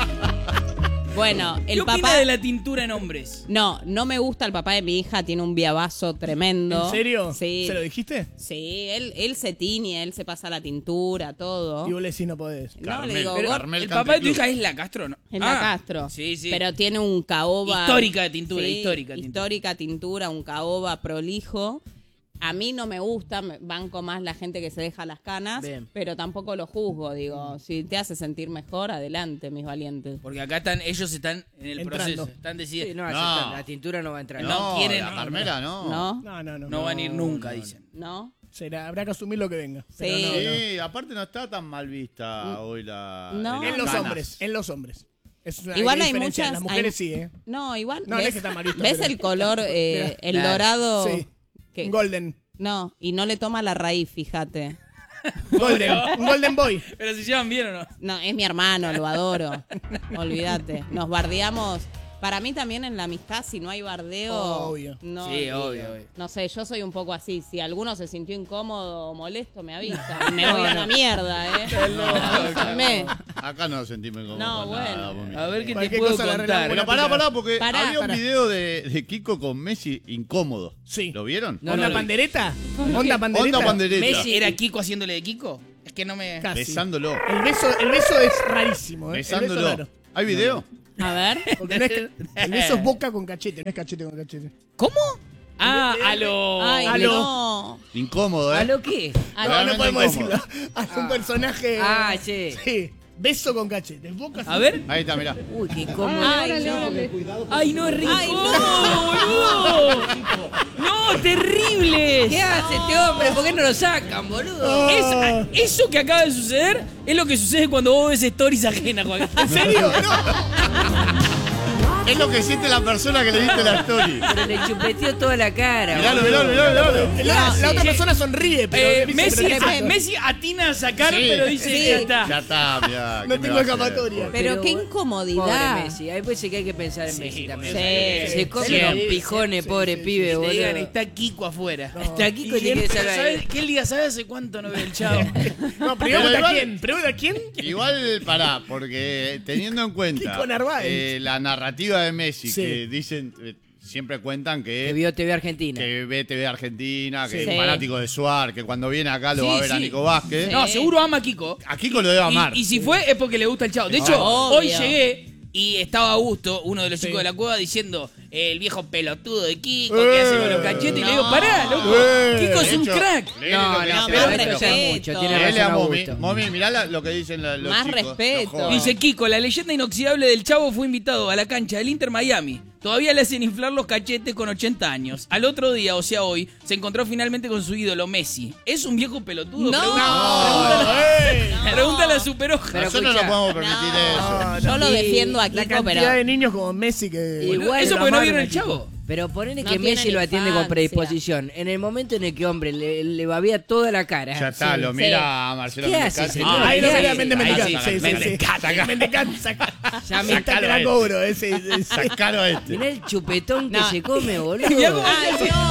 Bueno, ¿Qué el opina papá... de la tintura en hombres? No, no me gusta el papá de mi hija, tiene un viabazo tremendo. ¿En serio? Sí. ¿Se lo dijiste? Sí, él, él se tiñe, él se pasa la tintura, todo. Y vos le decís no podés. No, Carmel, le digo, pero- "Gor- Carmel ¿El Country papá de tu Club. hija es la Castro? ¿No? en Ah, la Castro. Sí, sí. Pero tiene un caoba. Histórica de tintura, histórica tintura. Histórica tintura, un caoba prolijo. A mí no me gusta, me banco más la gente que se deja las canas, Bien. pero tampoco lo juzgo, digo, si te hace sentir mejor, adelante, mis valientes. Porque acá están, ellos están en el Entrando. proceso. Están decidiendo. Sí, no, No. aceptan, la tintura no va a entrar. No, No quieren, la no, Carmela no. ¿No? No, no, no. No, va a ir nunca, dicen. ¿No? Será, habrá que asumir lo que venga. Sí. Pero no, no. Sí, aparte no está tan mal vista hoy la. No. las En los canas. hombres, en los hombres. Es una Igual hay diferencia. muchas... Las mujeres hay- sí, ¿eh? No, igual. No, no ¿ves, es que está mal visto, ¿ves pero- el color, eh, el Claro. dorado? Sí. que- Un golden. No, y no le toma la raíz, fíjate. Golden. Un golden boy. Pero si llevan bien o no. No, es mi hermano, lo adoro. Olvídate. Nos bardeamos. Para mí también en la amistad, si no hay bardeo... Obvio. No, Sí, obvio, obvio. No sé, yo soy un poco así. Si alguno se sintió incómodo o molesto, me avisa. Me voy a la mierda, ¿eh? Avísenme. Acá no nos sentimos incómodos. No, con bueno. nada, mami. A ver qué te Cualquier puedo cosa la contar. arreglamos. Pero pará, pará, porque Pará, había pará. un video de, de Kiko con Messi incómodo. Sí. ¿Lo vieron? No, ¿Onda no, pandereta? ¿Onda pandereta? Onda pandereta. Messi era Kiko haciéndole de Kiko. Es que no me. Casi. Besándolo. El beso, el beso es rarísimo, ¿eh? El beso es Besándolo. raro. ¿Hay video? A ver. Porque no es, el beso es boca con cachete, no es cachete con cachete. ¿Cómo? Ah, a lo. Ay, Aló. no. Incómodo, ¿eh? ¿A lo qué? A No, lo- no Realmente podemos incómodo. decirlo. Hace un personaje. Ah, sí. Sí. Beso con cachete. Boca A ver. Ahí está, mirá. Uy, qué cómodo. Ay, no. Ay, no, es rico. Ay, boludo. No, terrible. ¿Qué hace este hombre? ¿Por qué no lo sacan, boludo? Ah. Es- eso que acaba de suceder es lo que sucede cuando vos ves stories ajenas, Juan. ¿En serio? No. Es lo que siente la persona que le diste la story. Pero le chupeteó toda la cara. Miralo, boludo. miralo, miralo, miralo. La, la otra persona sonríe, pero. Eh, dice, Messi, pero- ah, Messi atina a sacar, Sí. pero dice Sí. ya está. Ya está, mirá. No ¿qué me tengo va a hacer? escapatoria. Pero qué Pobre incomodidad. Messi. Hay veces que hay que pensar en Sí, Messi también. sí. Se come Sí. unos pijones, pobre pibe, Que boludo. te digan, está Kiko afuera. Está aquí con Y él, que pero saber. ¿sabes? Que él diga, ¿sabes hace cuánto no veo el chavo? No, Pero pregunta igual- quién. Pregunta quién. Igual, pará, porque teniendo en cuenta Kiko Narváez. eh, la narrativa de Messi, Sí. que dicen, eh, siempre cuentan Que que, vio T V Argentina. que ve T V Argentina, que Sí. es fanático de Suar, que cuando viene acá lo Sí, va a ver a sí. Nico Vázquez. No, seguro ama a Kiko. A Kiko lo debe amar. Y, y si fue, es porque le gusta el chavo. De hecho, Obvio. hoy llegué y estaba Augusto, uno de los Sí. chicos de la cueva, diciendo el viejo pelotudo de Kiko que hace con los cachetes. Y le digo, No. pará, loco. Eh, Kiko es de un hecho, crack. léele No, lo que no, dice pero la esto gente. ya es respeto. mucho. Tiene Léele a razón Momi. Augusto. Momi, mirá la- lo que dicen la- los Más chicos, los respeto. jóvenes. Dice Kiko, la leyenda inoxidable del chavo fue invitado a la cancha del Inter Miami. Todavía le hacen inflar los cachetes con ochenta años. Al otro día, o sea hoy, se encontró finalmente con su ídolo Messi. ¿Es un viejo pelotudo? No. Pregunta- No, eh. Pregúntale a Superhoja. Pero Nosotros no escucha. podemos permitir No, eso. yo lo Y defiendo a La Kiko, cantidad pero. de niños como Messi que. Igual Eso lo porque no amaron vieron a el Kiko. chavo. Pero ponele No que tiene Messi lo atiende con infancia. predisposición. En el momento en el que, hombre, le, le babea toda la cara. Ya está, Sí. lo mira a Marcelo ¿Qué Mendicati. hace, señor? Ah, Ahí lo ¿qué mira hace? Mente Ahí Mendicati. sí, Sí, sí, sí. Mendicati. Mendicati, saca. Ya me Esta te sacalo la a cobro, ese. ese. Sacalo a este. Mirá el chupetón que No. se come, boludo. Mirá cómo Ay, hace- no.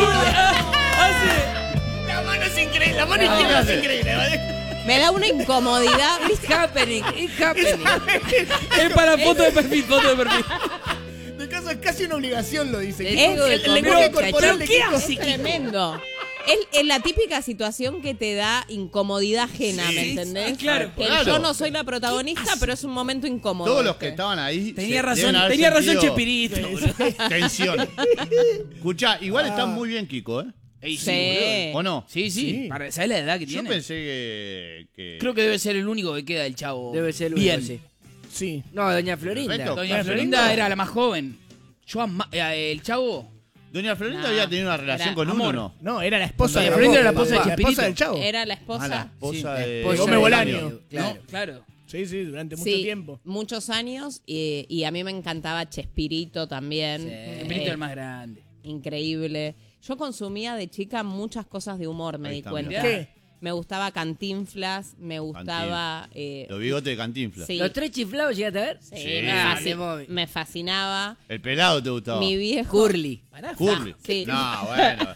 hace- hace- La mano es increíble, la mano izquierda es increíble. Me da una incomodidad. It's happening, it's happening. Es para foto de perfil, foto de perfil. De caso es casi una obligación, lo dice. Le Kiko. digo de el, el comer lenguaje cachete. corporal de ¿Qué Kiko. hace? Es tremendo. Es, es la típica situación que te da incomodidad ajena, ¿me Sí, entendés? sí, claro. Que Claro. yo no soy la protagonista, pero es un momento incómodo. Todos los que ¿viste? estaban ahí. Tenía se- razón, deben haber tenía razón sentido Chespirito. boludo. Tensión. Escuchá, igual está muy bien Kiko, ¿eh? Ey, Sí. boludo. ¿O no? Sí, sí. Sí. Para- ¿Sabes la edad que Yo tiene? pensé que. que- Creo que debe ser el único que queda del chavo. Debe ser el único, Bien. sí. Sí. No, doña Florinda. Perfecto. Doña Doña Florinda Florinda. era la más joven. Yo ama- eh, el chavo. Doña Florinda Nah, había tenido una relación era con uno, amor. ¿no? No, era la esposa Doña de Florinda era la esposa de la Chespirito. esposa del chavo. Era la Ah, la esposa. esposa Sí, de. la de esposa Gómez de Bolaño. Bolaño, claro. No, claro. Sí, sí, durante mucho Sí, tiempo. muchos años y, y a mí me encantaba Chespirito también. Sí. Eh, Chespirito el más grande. Increíble. Yo consumía de chica muchas cosas de humor, me Ahí di está, cuenta. mirá. ¿Qué? Me gustaba Cantinflas, me gustaba... eh, Los bigotes de Cantinflas. sí, ¿Los tres chiflados llegaste a ver? sí, Sí. Me, Ah, fasci- de móvil. me fascinaba. El pelado te gustaba. Mi viejo... Curly. Curly. Sí. No, bueno.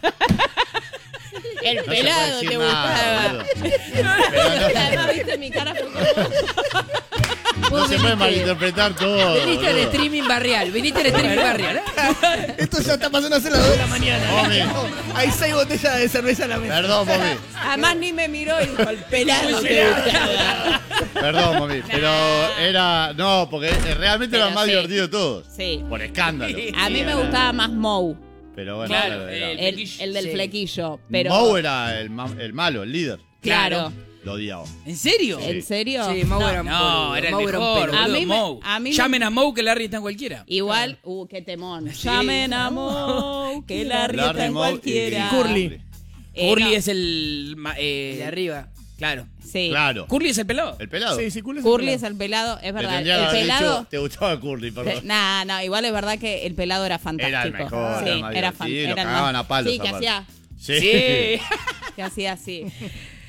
El No se puede pelado decir te nada, gustaba. boludo. Además, viste, mi cara fue como... No se puede malinterpretar todo. Viniste al boludo. streaming barrial. Viniste al streaming barrial. ¿eh? Esto ya está pasando a ser las dos de la mañana. Mami. Hay seis botellas de cerveza en la mesa. Perdón, mami. Además ni me miró y dijo, el pelado te gustaba. Perdón, mami. Pero era. No, porque realmente Pero era más sí. divertido de todos. Sí. Por escándalo. A mí me gustaba más Moe, Pero bueno, Claro, claro, era- el- el, flequillo. el del Sí. flequillo. Pero, Moe era el, ma- el malo, el líder. claro. Lo odiaba. ¿En serio? ¿En serio? Sí, Mau No. era un No, boludo. era el Mau era un mejor. peludo. A boludo, mí me- Moe. a mí me- Llamen a Moe que Larry está en cualquiera. Igual, uh, qué temón. Llamen a Moe, que la Larry, rieta en Moe y- cualquiera. y Curly. Eh, Curly no, es el. ma- eh, El de arriba. Claro. Sí. Claro. Curly es el pelado. El pelado. Sí, sí, Curly es Curly el es el pelado, es Te verdad. tendría que El haber pelado... dicho, te gustaba Curly, Eh, perdón. No, no, igual es verdad que el pelado era fantástico. Era el mejor, sí, era más era divertido, fan- lo era el cagaban más- a palos, Sí, que aparte. hacía, Sí. Sí. que hacía así.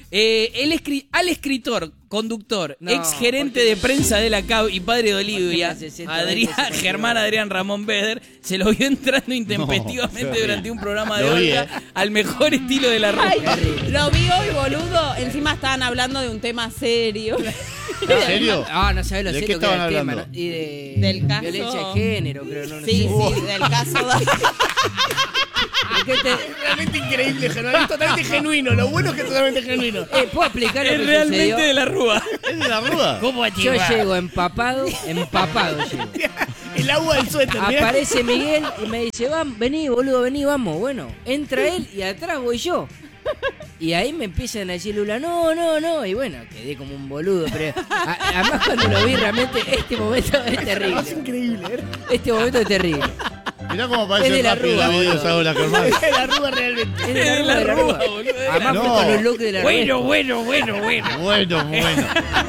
Eh, el escri- al escritor, conductor, No, ex gerente porque- de prensa de la C A B y padre de Olivia, Porque hace ciento Adrián, veinte se Germán contigo. Adrián Ramón Beder, se lo vio entrando intempestivamente No, durante un programa de lo vi, Olga eh. al mejor estilo de la Ay, Rúa. lo vi hoy, boludo. Encima estaban hablando de un tema serio. ¿En serio? Ah, no sabés lo ¿De serio qué que era estaban el tema, hablando? ¿no? Y de Del caso- violencia de género, creo. No, no Sí, sé. sí, del caso de... ¿De qué te- Es realmente increíble, Germán. Es totalmente genuino. Lo bueno es que es totalmente genuino. Eh, ¿puedo explicar lo Es que realmente sucedió? de la Rúa. ¿Es de la Rúa? ¿Cómo Yo llego empapado, empapado llego. El agua del suéter, mirá. Aparece Miguel y me dice, "Vam- vení, boludo, vení, vamos. Bueno, entra él y atrás voy yo. Y ahí me empiezan a decir Lula, no, no, no. Y bueno, quedé como un boludo. Pero a- además cuando lo vi, realmente este momento es terrible. Es increíble, ¿eh? Este momento es terrible. Mirá cómo Es parece de la rápido Rúa, la videos boludo. ahora, Germán. Es de la Rúa realmente. Es de la Es Rúa, la de la Rúa, Rúa. boludo, es de la Además No. fue con un look de la Bueno, Rúa. bueno, bueno, bueno. Bueno, bueno.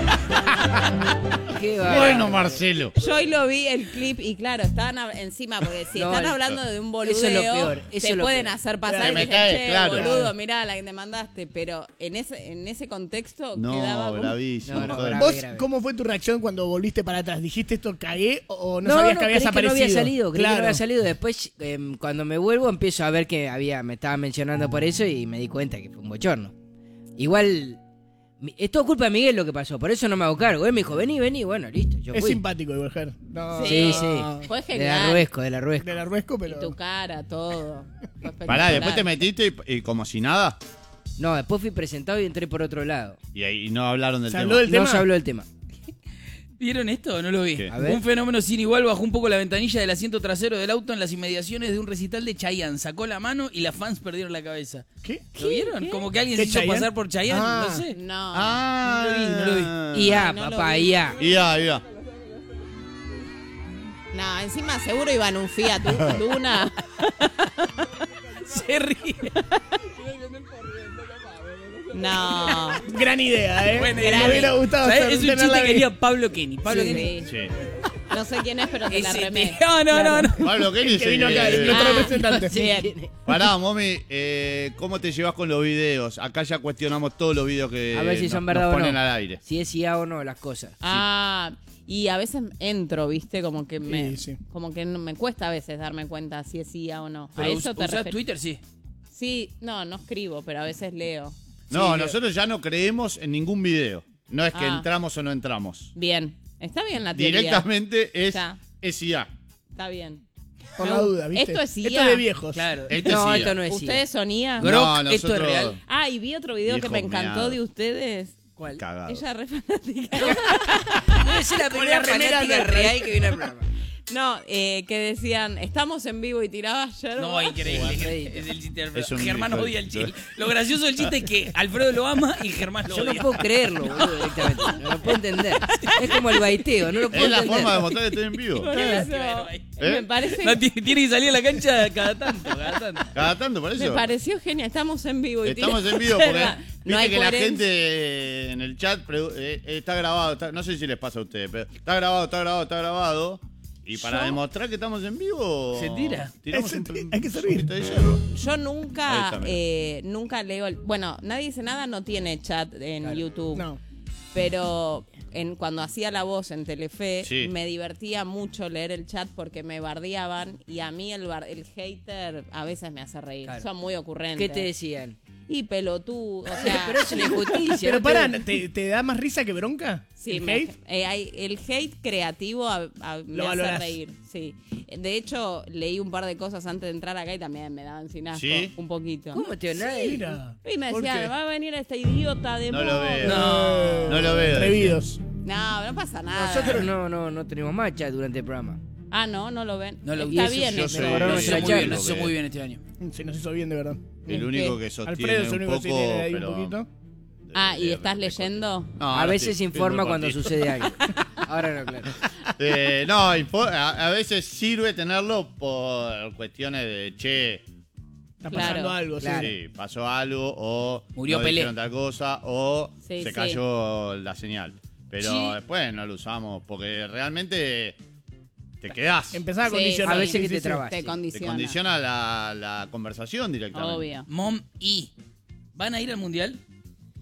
Qué bárbaro. Bueno, Marcelo. Yo hoy lo vi el clip y claro, estaban hab- encima, porque si No, están el- hablando de un boludeo, eso es lo peor, eso se es lo pueden peor. hacer pasar Se y me dicen, cae, che, claro. boludo, mirá la que te mandaste, pero en ese, en ese contexto quedaba No, como... bravísimo. No, no, joder. bravo. ¿Vos grave. cómo fue tu reacción cuando volviste para atrás? ¿Dijiste esto cagué o no, No, sabías no, que habías creí aparecido? que no había salido, creí claro. que no había salido. Después, em, cuando me vuelvo, empiezo a ver que había, me estaba mencionando por eso y me di cuenta que fue un bochorno. Igual, mi- es todo culpa de Miguel lo que pasó, por eso no me hago cargo. Él me dijo, vení, vení, bueno, listo, yo Es fui. simpático igual, Ger. No, Sí, no. sí. Fue De la genial. Ruesco, de la Ruesco. De la Ruesco, Y pero... tu cara, todo. Fue Pará, después te espectacular. metiste y, y como si nada. No, después fui presentado y entré por otro lado. Y ahí no hablaron del ¿Se tema. habló del No tema? se habló del tema. ¿Vieron esto o no lo vi? ¿Qué? A ver. Un fenómeno sin igual bajó un poco la ventanilla del asiento trasero del auto en las inmediaciones de un recital de Chayanne. Sacó la mano y las fans perdieron la cabeza. ¿Qué? ¿Lo vieron? Como que alguien ¿Qué se hizo Chayanne? pasar por Chayanne, Ah. no sé. No. Ah, No lo vi, no lo Y ya, Ay, no lo papá, vi. y ya. Y ya, y ya. No, encima seguro iba en un Fiat Luna. Se ríe. No. Gran idea, ¿eh? Buena Me idea. hubiera gustado ¿Sabés? hacer- Es un tenerla chiste que ahí. haría Pablo Kenny. Pablo Sí. Kenny. Sí. No sé quién es, pero te la Ese remé. te- No, no, no, no. Pablo, ¿qué dice? Que vino acá, que- nuestro Ah. representante. Bien. Pará, Momi, eh, ¿cómo te llevas con los videos? Acá ya cuestionamos todos los videos que A ver si nos- son nos verdad o ponen no. al aire. Si es I A o no las cosas. Ah, y a veces entro, ¿viste? Como que me Sí, sí. como que no- me cuesta a veces darme cuenta si es I A o no. ¿A Pero eso us- te usás refieres? Twitter, sí. Sí, no, no escribo, pero a veces leo. No, Sí, nosotros ya no creemos en ningún video. No es que Ah. entramos o no entramos. Bien. Está bien la teoría. Directamente es, Ya. es I A. Está bien. Por la duda, ¿viste? Esto es I A. Esto es de viejos. Claro. Esto No, es I A. esto no es I A. ¿Ustedes son I A? Grok, No, esto es nosotros- real. Ah, y vi otro video que Viejo me encantó meado. de ustedes. ¿Cuál? Cagado. Ella re fanática. Debe ser la primera remera fanática nuestra. real que viene al programa. No, eh, que decían, estamos en vivo y tiraba ayer. No, increíble. Alfredito. Es el chiste de Alfredo. Es un Germán hijo de- odia el chiste. Lo gracioso del chiste es que Alfredo lo ama y Germán lo Yo no odia. puedo creerlo, boludo, directamente. No lo puedo entender. Es como el baiteo, no lo puedo Es la entender. forma de mostrar que estoy en vivo. Por Qué eso, lástima, ¿eh? Me parece No, tiene, tiene que salir a la cancha cada tanto, cada tanto. Cada tanto, por Me eso. pareció genial, estamos en vivo. Y Estamos tira- en vivo porque No viste hay que la coherencia. gente en el chat pregu- eh, eh, está grabado, está- no sé si les pasa a ustedes, pero está grabado, está grabado, está grabado. Y para Yo- demostrar que estamos en vivo, Se tira. tiramos Es- un, hay que un servir. poquito de hierro. Yo Ahí nunca, está, mira. eh, nunca leo el... Bueno, Nadie Dice Nada no tiene chat en YouTube. No. Pero en, cuando hacía la voz en Telefe, Sí. me divertía mucho leer el chat porque me bardeaban y a mí el, bar- el hater a veces me hace reír. Claro. Son muy ocurrentes. ¿Qué te decían? Y pelotudo, o sea... Pero es una injusticia. Pero no pará, te- ¿te, te da más risa que bronca? Sí, ¿El me- hate? eh, hay- el hate creativo a- a- me Lo hace valorás. reír, sí. De hecho, leí un par de cosas antes de entrar acá y también me daban sin asco, ¿Sí? un poquito. ¿Cómo te nadie? Mira. Y me ¿Por decían, qué? va a venir este idiota de No lo moda". veo. No. No lo veo. Atrevidos. No, no pasa nada. Nosotros no, no, no tenemos más chat durante el programa. Ah, no, no lo ven. No lo- Está y eso bien. yo eso. soy- Mejoraron yo Lo nuestra hizo soy muy bien, charla. lo hizo muy bien este año. Se nos hizo bien, de verdad. El ¿Qué? único que sostiene Alfredo es el un único que poco, tiene ahí pero... un poquito. Ah, ¿y de- estás de- leyendo? No, a ahora veces estoy informa viendo el cuando partido. sucede algo. Ahora no, claro. Eh, no, info- a, a veces sirve tenerlo por cuestiones de, che, Está Claro. pasando algo, sí. Claro. sí, pasó algo, o Murió no Pelé. dijeron tal cosa, o Sí, se sí. cayó la señal. Pero Sí. después no lo usamos, porque realmente te quedás. Empezás a Sí, condicionar. A veces sí, que sí, te sí. trabas. Te sí. Te condiciona. condiciona la, la conversación directamente. Obvio. Mom y. ¿Van a ir al mundial?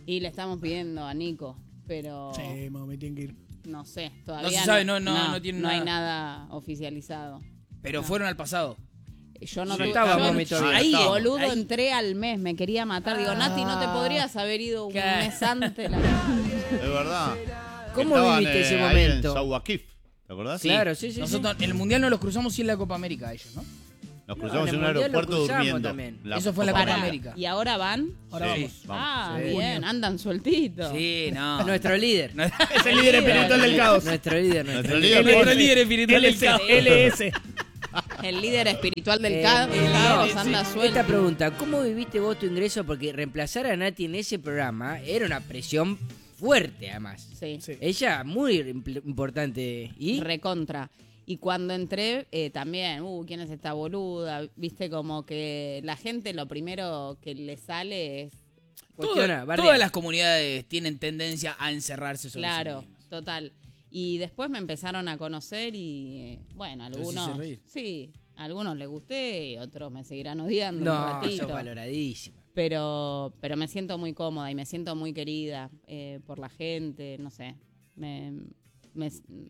Y le estamos pidiendo a Nico, pero Sí, mami, tienen que ir. no sé, todavía se sabe, no- no- no tiene hay nada. nada oficializado. Pero No. fueron al pasado. Yo no Sí. tuve- Estaba yo- Mami todavía. ahí, Estaba. boludo, Ahí. entré al mes, me quería matar. Digo, Nati, ¿no te podrías haber ido un Claro. mes antes? La... Es verdad. ¿Cómo Estaban, viviste ese eh, ahí momento? En Sauwakif, ¿te acordás? Claro, sí, sí, sí. Nosotros en el mundial no los cruzamos y en la Copa América ellos, ¿no? Nos No, cruzamos en en el un Mundial lo aeropuerto cruzamos durmiendo. también. Eso fue en la Pará, Copa América. ¿y ahora van? Ahora Sí, vamos. vamos. Ah, Sí. bien, andan sueltitos. Sí, no. Nuestro líder. No- Es el líder espiritual del caos. Nuestro líder. Nuestro Nuestro líder. líder. Nuestro líder espiritual del L S, caos. L S. El líder espiritual del Eh, ca- eh, caos no, anda sí. suelto. Esta pregunta, ¿cómo viviste vos tu ingreso? Porque reemplazar a Nati en ese programa era una presión fuerte, además. Sí, Sí. Ella muy impl- importante. ¿Y? recontra. Y cuando entré, eh, también, uh, ¿quién es esta boluda? Viste, como que la gente lo primero que le sale es, Cuestiona, Todo- bardea. todas las comunidades tienen tendencia a encerrarse sobre claro, sí mismas. total. Y después me empezaron a conocer y, eh, bueno, Te hiciste algunos, reír. sí, a algunos les gusté y otros me seguirán odiando un No, ratito. sos valoradísima. Pero, pero me siento muy cómoda y me siento muy querida eh, por la gente, no sé. Me, me-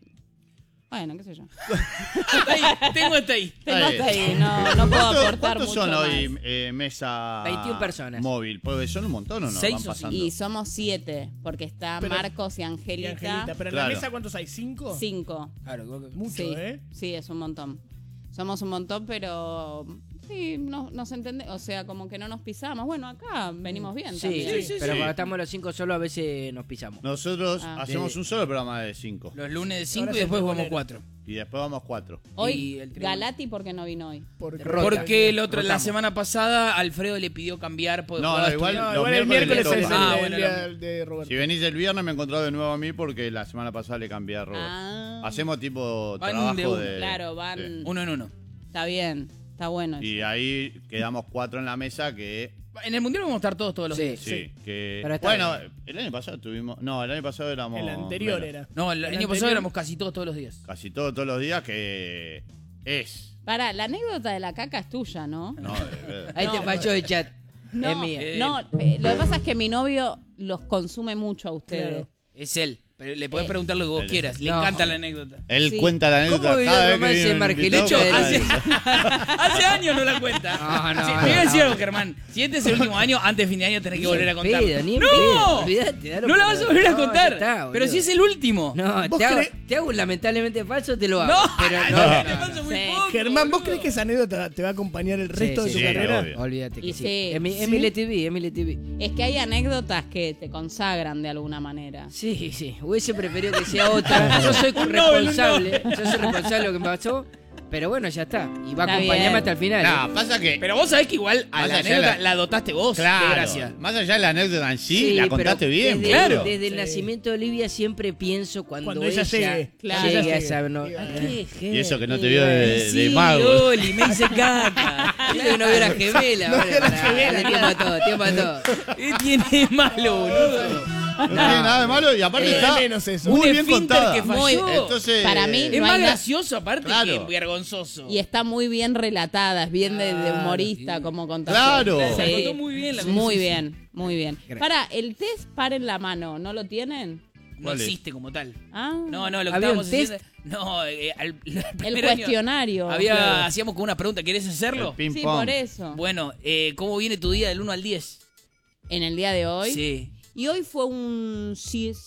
bueno, qué sé yo. Hasta ahí, tengo hasta ahí. Tengo Ahí. hasta ahí, no, no puedo ¿Cuántos- aportar ¿Cuántos mucho son más. hoy eh, mesa veintiuna personas. móvil? Porque son un montón o no. Seis Van o pasando. Y somos siete, porque está Pero- Marcos y Y Angelita. Angelita. Pero en Claro. la mesa, ¿cuántos hay? ¿Cinco? Cinco. Claro, creo que- Mucho, Sí, ¿eh? sí, es un montón. Somos un montón, pero sí, no, nos entendemos. O sea, como que no nos pisamos. Bueno, acá venimos bien Sí, también. sí, sí, pero sí. cuando estamos los cinco solos a veces nos pisamos. Nosotros Ah. hacemos Desde- un solo programa de cinco. Los lunes de cinco Ahora y después se vamos pone- cuatro. Y después vamos cuatro. Hoy, Y el tribuno. Galati, ¿por qué no vino hoy? Porque, Rota. Porque el otro, la Rotamos. semana pasada Alfredo le pidió cambiar. porque No, jugaba no, igual- estudiante. No, Los igual el miércoles miércoles le es toca. el, Ah, el bueno, día lo- de Roberto. Si venís el viernes me encontrás de nuevo a mí porque la semana pasada le cambié a Robert. Ah. Hacemos tipo Van trabajo de uno. de... Claro, van. sí. Uno en uno. Está bien, está bueno. Y ahí quedamos cuatro en la mesa que... En el mundial vamos a estar todos todos los Sí. días. Sí, que... Pero está Bueno, bien. el año pasado tuvimos... No, el año pasado éramos... El anterior menos. era. No, el, El año pasado anterior- éramos casi todos todos los días. Casi todo, todos los días que es... Pará, la anécdota de la caca es tuya, ¿no? No, de- de- Ahí te No. falló el chat. No, Es mía. Eh, no, eh, lo que pasa es que mi novio los consume mucho a ustedes. Claro. Es él. Pero le podés Eh. preguntar lo que vos Él. quieras. Le No. encanta la anécdota. Él Sí. cuenta la anécdota ¿Cómo vivió cada el vez que romance viene en un Margelito? invitado, De cuenta hace, la anécdota. hace años no la cuenta. No, no, Sí, no, te voy a decir no. algo, Germán. Si este es el último año, antes de fin de año tenés que Ni volver a en contar. pedo, ni en ¡No! pedo. Olvídate, dalo no la por- vas a volver a No, contar. ya está, Pero boludo. si es el último. No, ¿Vos te hago, crees- te hago un lamentablemente falso, te lo hago. No, pero no, no, no, te no, falta no. muy Sí. poco, Germán, ¿vos boludo. crees que esa anécdota te va a acompañar el Sí, resto de sí, tu sí, carrera? obvio. Olvídate que Y sí. sí. Emi- ¿Sí? Emily T V, Emily T V. Es que hay anécdotas que te consagran de alguna manera. Sí, sí. Hubiese preferido que sea otra. Yo soy responsable. Yo soy responsable de lo que me pasó. Pero bueno, ya está. Y va a Está acompañarme bien. hasta el final. No, ¿eh? pasa que... Pero vos sabés que igual a Más la allá de anécdota la- la dotaste vos. Claro, De gracia. más allá de la anécdota en sí, Sí, la pero contaste bien. Desde, claro. desde el Sí. nacimiento de Olivia siempre pienso cuando, Cuando ella llegue. Claro. llegue Ella a llegue. esa... No, Y- ¿a qué Y eso que no te gente? vio de, de Sí, mago. Loli, me hice caca. Dile que no vio la gemela. No vale, vio la pará, gemela, dale, tiempo a todo, tiempo a todo. ¿Qué tiene de malo, boludo? No tiene nada de malo y aparte Eh, está menos eso. muy Un bien esfínter contada. que falló. Entonces, Para mí- Es No más hay na- gracioso aparte Claro. que vergonzoso. Y está muy bien relatada, es bien de, de Claro, humorista sí. como contaste. Claro. La contó muy bien la Muy cosa. bien, muy bien. Para, el test para en la mano, ¿no lo tienen? No ¿Cuál es? existe como tal. Ah, No, no, lo que ¿Había un estábamos test? haciendo. No, eh, al, el el primer año cuestionario. había, Claro. hacíamos con una pregunta. ¿Querés hacerlo? El ping Sí, pong. por eso. Bueno, eh, ¿cómo viene tu día del uno al diez? En el día de hoy. Sí. Y hoy fue un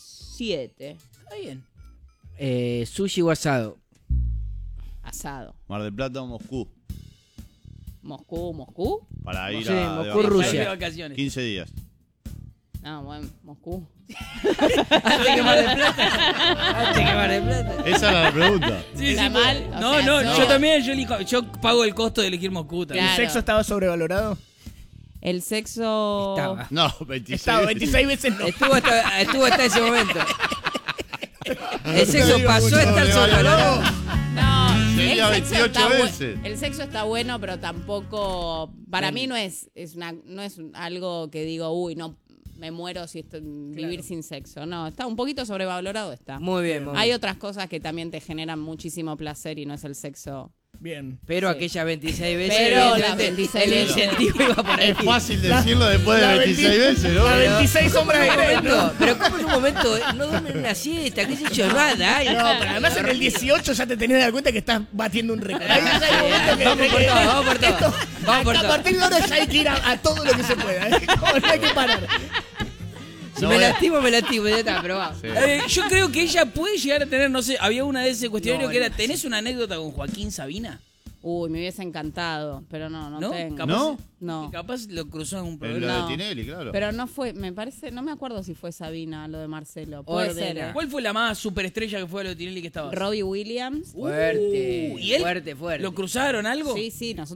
siete. Está bien. Eh, sushi o asado. Asado. Mar del Plata o Moscú. Moscú, Moscú. Para ir Sí, a de Moscú, vacaciones. Rusia. De vacaciones. quince días. No, bueno, Moscú. Antes que Mar del Plata. Antes que Mar del Plata. Esa era la pregunta. Sí, Está sí, mal, pues. o No, sea, no, no. yo también, yo, elijo- yo pago el costo de elegir Moscú también. ¿El Claro. sexo estaba sobrevalorado? El sexo. Estaba. No, veintiséis. Estaba veintiséis veces no. Estuvo hasta, estuvo hasta ese momento. El Te sexo digo pasó mucho, a estar le sobrevalorado. No, Sería el sexo, veintiocho está bu- veces. el sexo está bueno, pero tampoco. Para mí no es, es una, no es algo que digo, uy, no me muero si esto, vivir sin sexo. No, está un poquito sobrevalorado está. Muy bien, muy Hay bien. otras cosas que también te generan muchísimo placer y no es el sexo Bien. Pero aquellas veintiséis veces, Pero las evidentemente, veintiséis el veces. incentivo iba por ahí. Es fácil decirlo después de la veintiséis veinti- veces, ¿no? La Pero- veintiséis sombras de En un Grey, momento, ¿no? pero como en un momento, no duermen una siesta, qué sé yo, nada. ay, No, pero además en el dieciocho ya te tenés que dar cuenta que estás batiendo un récord. Ahí ya hay un momento que- Vamos por que- todo, vamos por todo. esto- Vamos por a todo. partir de ahora ya hay que ir a, a todo lo que se pueda. ¿eh? Como no hay que parar. Si No me voy a- lastimo, me lastimo, ya está, pero va. Sí. Eh, yo creo que ella puede llegar a tener, no sé, había una de ese cuestionario No, que era, no. ¿tenés una anécdota con Joaquín Sabina? Uy, me hubiese encantado, pero no, no, ¿No? tengo. Capaz, ¿No? No. Capaz lo cruzó en un En problema. lo No. de Tinelli, claro. Pero no fue, me parece, no me acuerdo si fue Sabina lo de Marcelo. Puede Ordena. ser. ¿eh? ¿Cuál fue la más superestrella que fue a lo de Tinelli que estaba? Robbie Williams. Fuerte, Uh, ¿y él? fuerte, fuerte. ¿Lo cruzaron algo? Sí, sí, nosotros